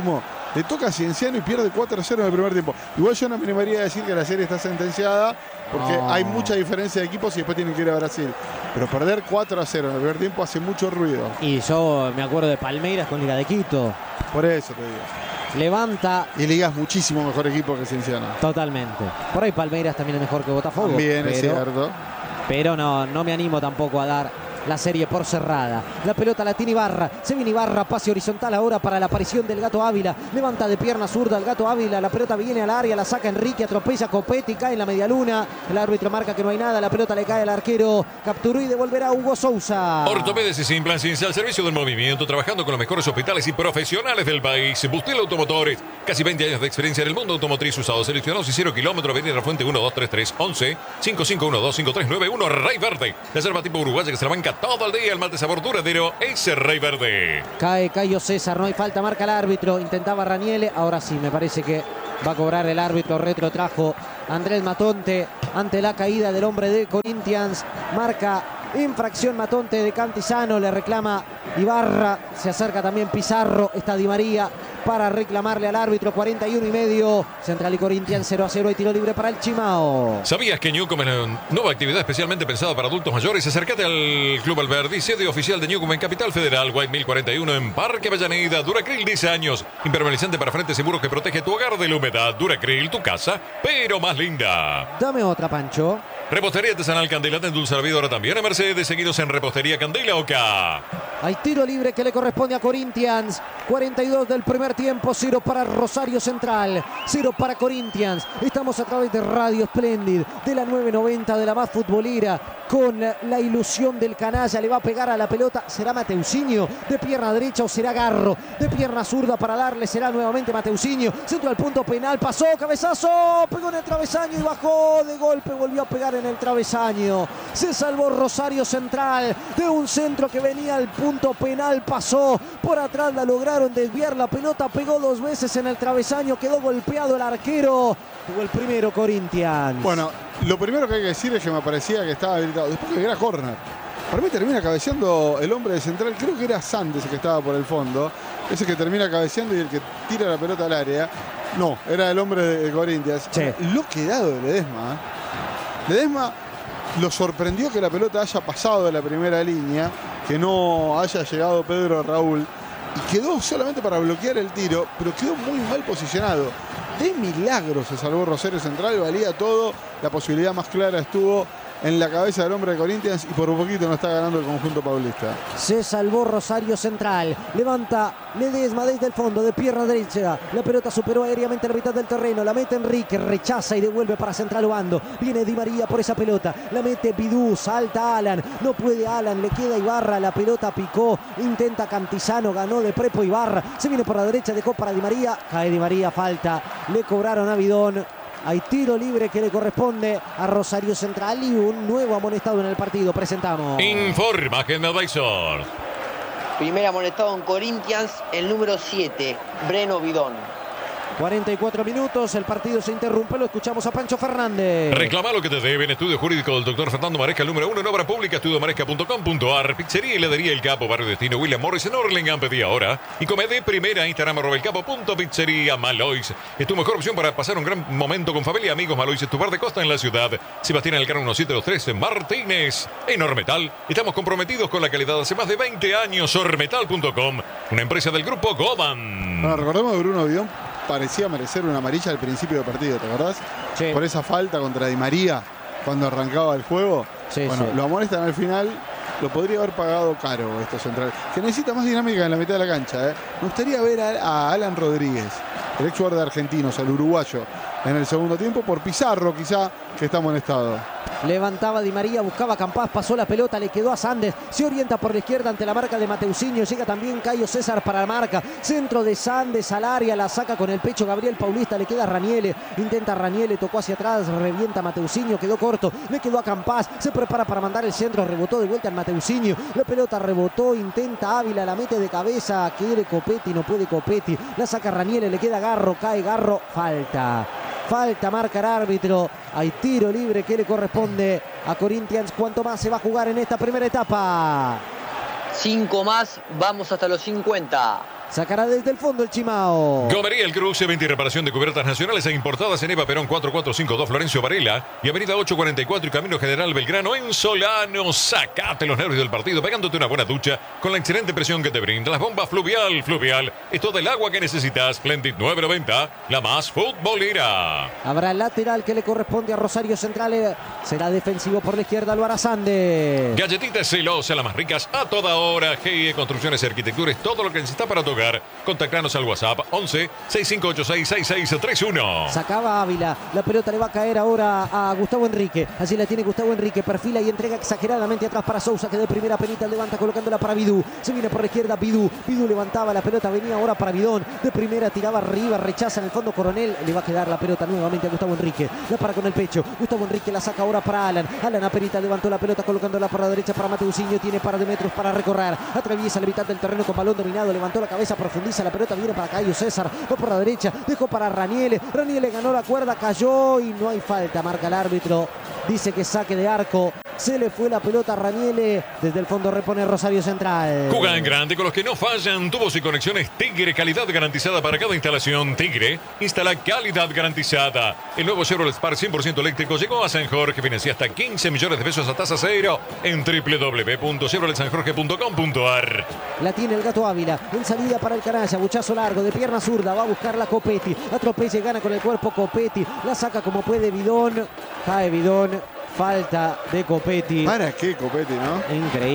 Le toca a Cienciano y pierde cuatro a cero en el primer tiempo. Igual yo no me animaría a decir que la serie está sentenciada porque No. hay mucha diferencia de equipos y después tienen que ir a Brasil. Pero perder cuatro a cero en el primer tiempo hace mucho ruido. Y yo me acuerdo de Palmeiras con Liga de Quito. Por eso te digo. Levanta Y Liga es muchísimo mejor equipo que Cienciano. totalmente. Por ahí Palmeiras también es mejor que Botafogo. También es pero- cierto. Pero no, no me animo tampoco a dar la serie por cerrada. La pelota la tiene Ibarra. Se viene Ibarra, pase horizontal ahora para la aparición del Gato Ávila. Levanta de pierna zurda el Gato Ávila. La pelota viene al área, la saca Enrique, atropella Copetti, cae en la media luna. El árbitro marca que no hay nada. La pelota le cae al arquero. Capturó y devolverá a Hugo Sousa. Ortopedes y Implants al servicio del movimiento, trabajando con los mejores hospitales y profesionales del país. Bustel Automotores, casi veinte años de experiencia en el mundo automotriz, usado, seleccionados y cero kilómetros. Avenida La Fuente uno dos tres tres once cinco cinco uno dos cinco tres nueve uno. Rey Verde, la yerba tipo uruguaya que se la banca todo el día. El mal de sabor duradero es Rey Verde. Cae Cayo César, no hay falta, marca el árbitro. Intentaba Raniele, ahora sí, me parece que va a cobrar el árbitro. Retrotrajo Andrés Matonte ante la caída del hombre de Corinthians. Marca infracción Matonte de Cantizano, le reclama Ibarra. Se acerca también Pizarro, está Di María para reclamarle al árbitro. Cuarenta y uno y medio, Central y Corinthians cero a cero. Hay tiro libre para el Chimao. ¿Sabías que Newcom es una nueva actividad especialmente pensada para adultos mayores? Acércate al Club Alberdi, sede oficial de Newcom en Capital Federal, White mil cuarenta y uno en Parque Avellaneda. Duracril diez años, impermeabilizante para frentes y muros que protege tu hogar de la humedad. Duracril, tu casa, pero más linda. Dame otra, Pancho. Repostería artesanal Candela, te endulza la vida ahora también en Mercedes. Seguidos en Repostería Candela Oca. Hay tiro libre que le corresponde a Corinthians. cuarenta y dos del primer tiempo, cero para Rosario Central, cero para Corinthians. Estamos a través de Radio Splendid, de la nueve noventa, de la más futbolera, con la ilusión del canalla. Le va a pegar a la pelota, será Mateusinho, de pierna derecha o será Garro, de pierna zurda para darle, será nuevamente Mateusinho. Centro al punto penal, pasó, cabezazo, pegó en el travesaño y bajó de golpe, volvió a pegar en el travesaño. Se salvó Rosario Central de un centro que venía al punto penal, pasó por atrás, la lograron desviar, la pelota pegó dos veces en el travesaño, quedó golpeado el arquero. Tuvo el primero Corinthians. Bueno, lo primero que hay que decir es que me parecía que estaba habilitado. Después que era córner. Para mí termina cabeceando el hombre de Central. Creo que era Sandes el que estaba por el fondo. Ese que termina cabeceando y el que tira la pelota al área. No, era el hombre de Corinthians. Sí. Lo quedado de Ledesma. ¿eh? Ledesma lo sorprendió que la pelota haya pasado de la primera línea, que no haya llegado Pedro Raúl. Y quedó solamente para bloquear el tiro, pero quedó muy mal posicionado. De milagro se salvó Rosario Central, valía todo. La posibilidad más clara estuvo en la cabeza del hombre de Corinthians y por un poquito no está ganando el conjunto paulista. Se salvó Rosario Central. Levanta Ledesma desde el fondo, de pierna derecha. La pelota superó aéreamente la mitad del terreno. La mete Enrique, rechaza y devuelve para Central Obando. Viene Di María por esa pelota. La mete Bidú, salta Alan. No puede Alan, le queda Ibarra. La pelota picó, intenta Cantizano, ganó de Prepo Ibarra. Se viene por la derecha, dejó para Di María. Cae Di María, falta. Le cobraron a Bidón. Hay tiro libre que le corresponde a Rosario Central y un nuevo amonestado en el partido. Presentamos. Informa General Advisor. Primer amonestado en Corinthians, el número siete, Breno Bidón. cuarenta y cuatro minutos, el partido se interrumpe, lo escuchamos a Pancho Fernández. Reclama lo que te deben. Estudio jurídico del doctor Fernando Maresca, el número uno en obra pública, estudio maresca punto com punto ar. Pizzería y heladería El Capo, barrio destino William Morris en Orlingham, pedí ahora. Y come de primera, Instagram arroba el capo punto pizzería. Malois es tu mejor opción para pasar un gran momento con familia y amigos. Malois es tu bar de costa en la ciudad. Sebastián Alcaro uno siete dos tres, Martínez. En Ormetal estamos comprometidos con la calidad hace más de veinte años. Ormetal punto com, una empresa del grupo Goban. Bueno, recordemos que Bruno Bidón parecía merecer una amarilla al principio del partido, ¿te acordás? Sí. Por esa falta contra Di María cuando arrancaba el juego. Sí, bueno, sí. lo amonestan al final. Lo podría haber pagado caro esto Central, que necesita más dinámica en la mitad de la cancha. ¿eh? Me gustaría ver a, a Alan Rodríguez, el ex jugador de Argentinos, al uruguayo, en el segundo tiempo, por Pizarro quizá, que está amonestado. Levantaba Di María, buscaba Campás, pasó la pelota, le quedó a Sandes, se orienta por la izquierda ante la marca de Mateusinho, llega también Cayo César para la marca, centro de Sandes al área, la saca con el pecho Gabriel Paulista, le queda a Raniele, intenta Raniele, tocó hacia atrás, revienta Mateusinho, quedó corto, le quedó a Campás, se prepara para mandar el centro, rebotó de vuelta en Mateusinho, la pelota rebotó, intenta Ávila, la mete de cabeza, quiere Copetti, no puede Copetti, la saca Raniele, le queda Garro, cae Garro, falta. Falta, marca el árbitro. Hay tiro libre que le corresponde a Corinthians. ¿Cuánto más se va a jugar en esta primera etapa? Cinco más, vamos hasta los cincuenta. Sacará desde el fondo el Chimao. Gomería El Cruce, venta y reparación de cubiertas nacionales e importadas en Eva Perón cuatro cuatro cinco dos Florencio Varela y Avenida ocho cuarenta y cuatro y Camino General Belgrano en Solano. Sacate los nervios del partido pegándote una buena ducha con la excelente presión que te brinda las bombas Fluvial. Fluvial es todo el agua que necesitas. Splendid nueve noventa, la más futbolera. Habrá lateral que le corresponde a Rosario Central. Será defensivo por la izquierda Álvaro Sande. Galletitas Celosa, las más ricas a toda hora. G I E Construcciones y Arquitectura es todo lo que necesitas para tu hogar. Contactanos al WhatsApp once sesenta y cinco ochenta y seis sesenta y seis treinta y uno. Sacaba Ávila. La pelota le va a caer ahora a Gustavo Enrique. Así la tiene Gustavo Enrique. Perfila y entrega exageradamente atrás para Sousa, que de primera penita levanta colocándola para Bidú. Se viene por la izquierda Bidú. Bidú levantaba la pelota. Venía ahora para Bidón. De primera tiraba arriba. Rechaza en el fondo Coronel. Le va a quedar la pelota nuevamente a Gustavo Enrique. La para con el pecho. Gustavo Enrique la saca ahora para Alan. Alan Aperita levantó la pelota colocándola por la derecha para Mateusinho. Tiene par de metros para recorrer. Atraviesa la mitad del terreno con balón dominado. Levantó la cabeza, profundiza la pelota. Viene para Cayo César. Va por la derecha. Dejó para Raniele. Raniele ganó la cuerda. Cayó y no hay falta. Marca el árbitro. Dice que saque de arco. Se le fue la pelota a Raniele. Desde el fondo repone Rosario Central. Juega en grande con los que no fallan. Tubos y conexiones Tigre. Calidad garantizada para cada instalación. Tigre instala calidad garantizada. El nuevo Chevrolet Spark cien por ciento eléctrico llegó a San Jorge. Financia hasta quince millones de pesos a tasa cero en doble u doble u doble u punto chevrolet san jorge punto com punto a r. La tiene el Gato Ávila. En salida para el canalla. Buchazo largo de pierna zurda. Va a buscar la Copetti. Atropella y gana con el cuerpo Copetti. La saca como puede Bidón. Cae Bidón. Falta de Copetti. ¿Para qué Copetti, no? Increíble.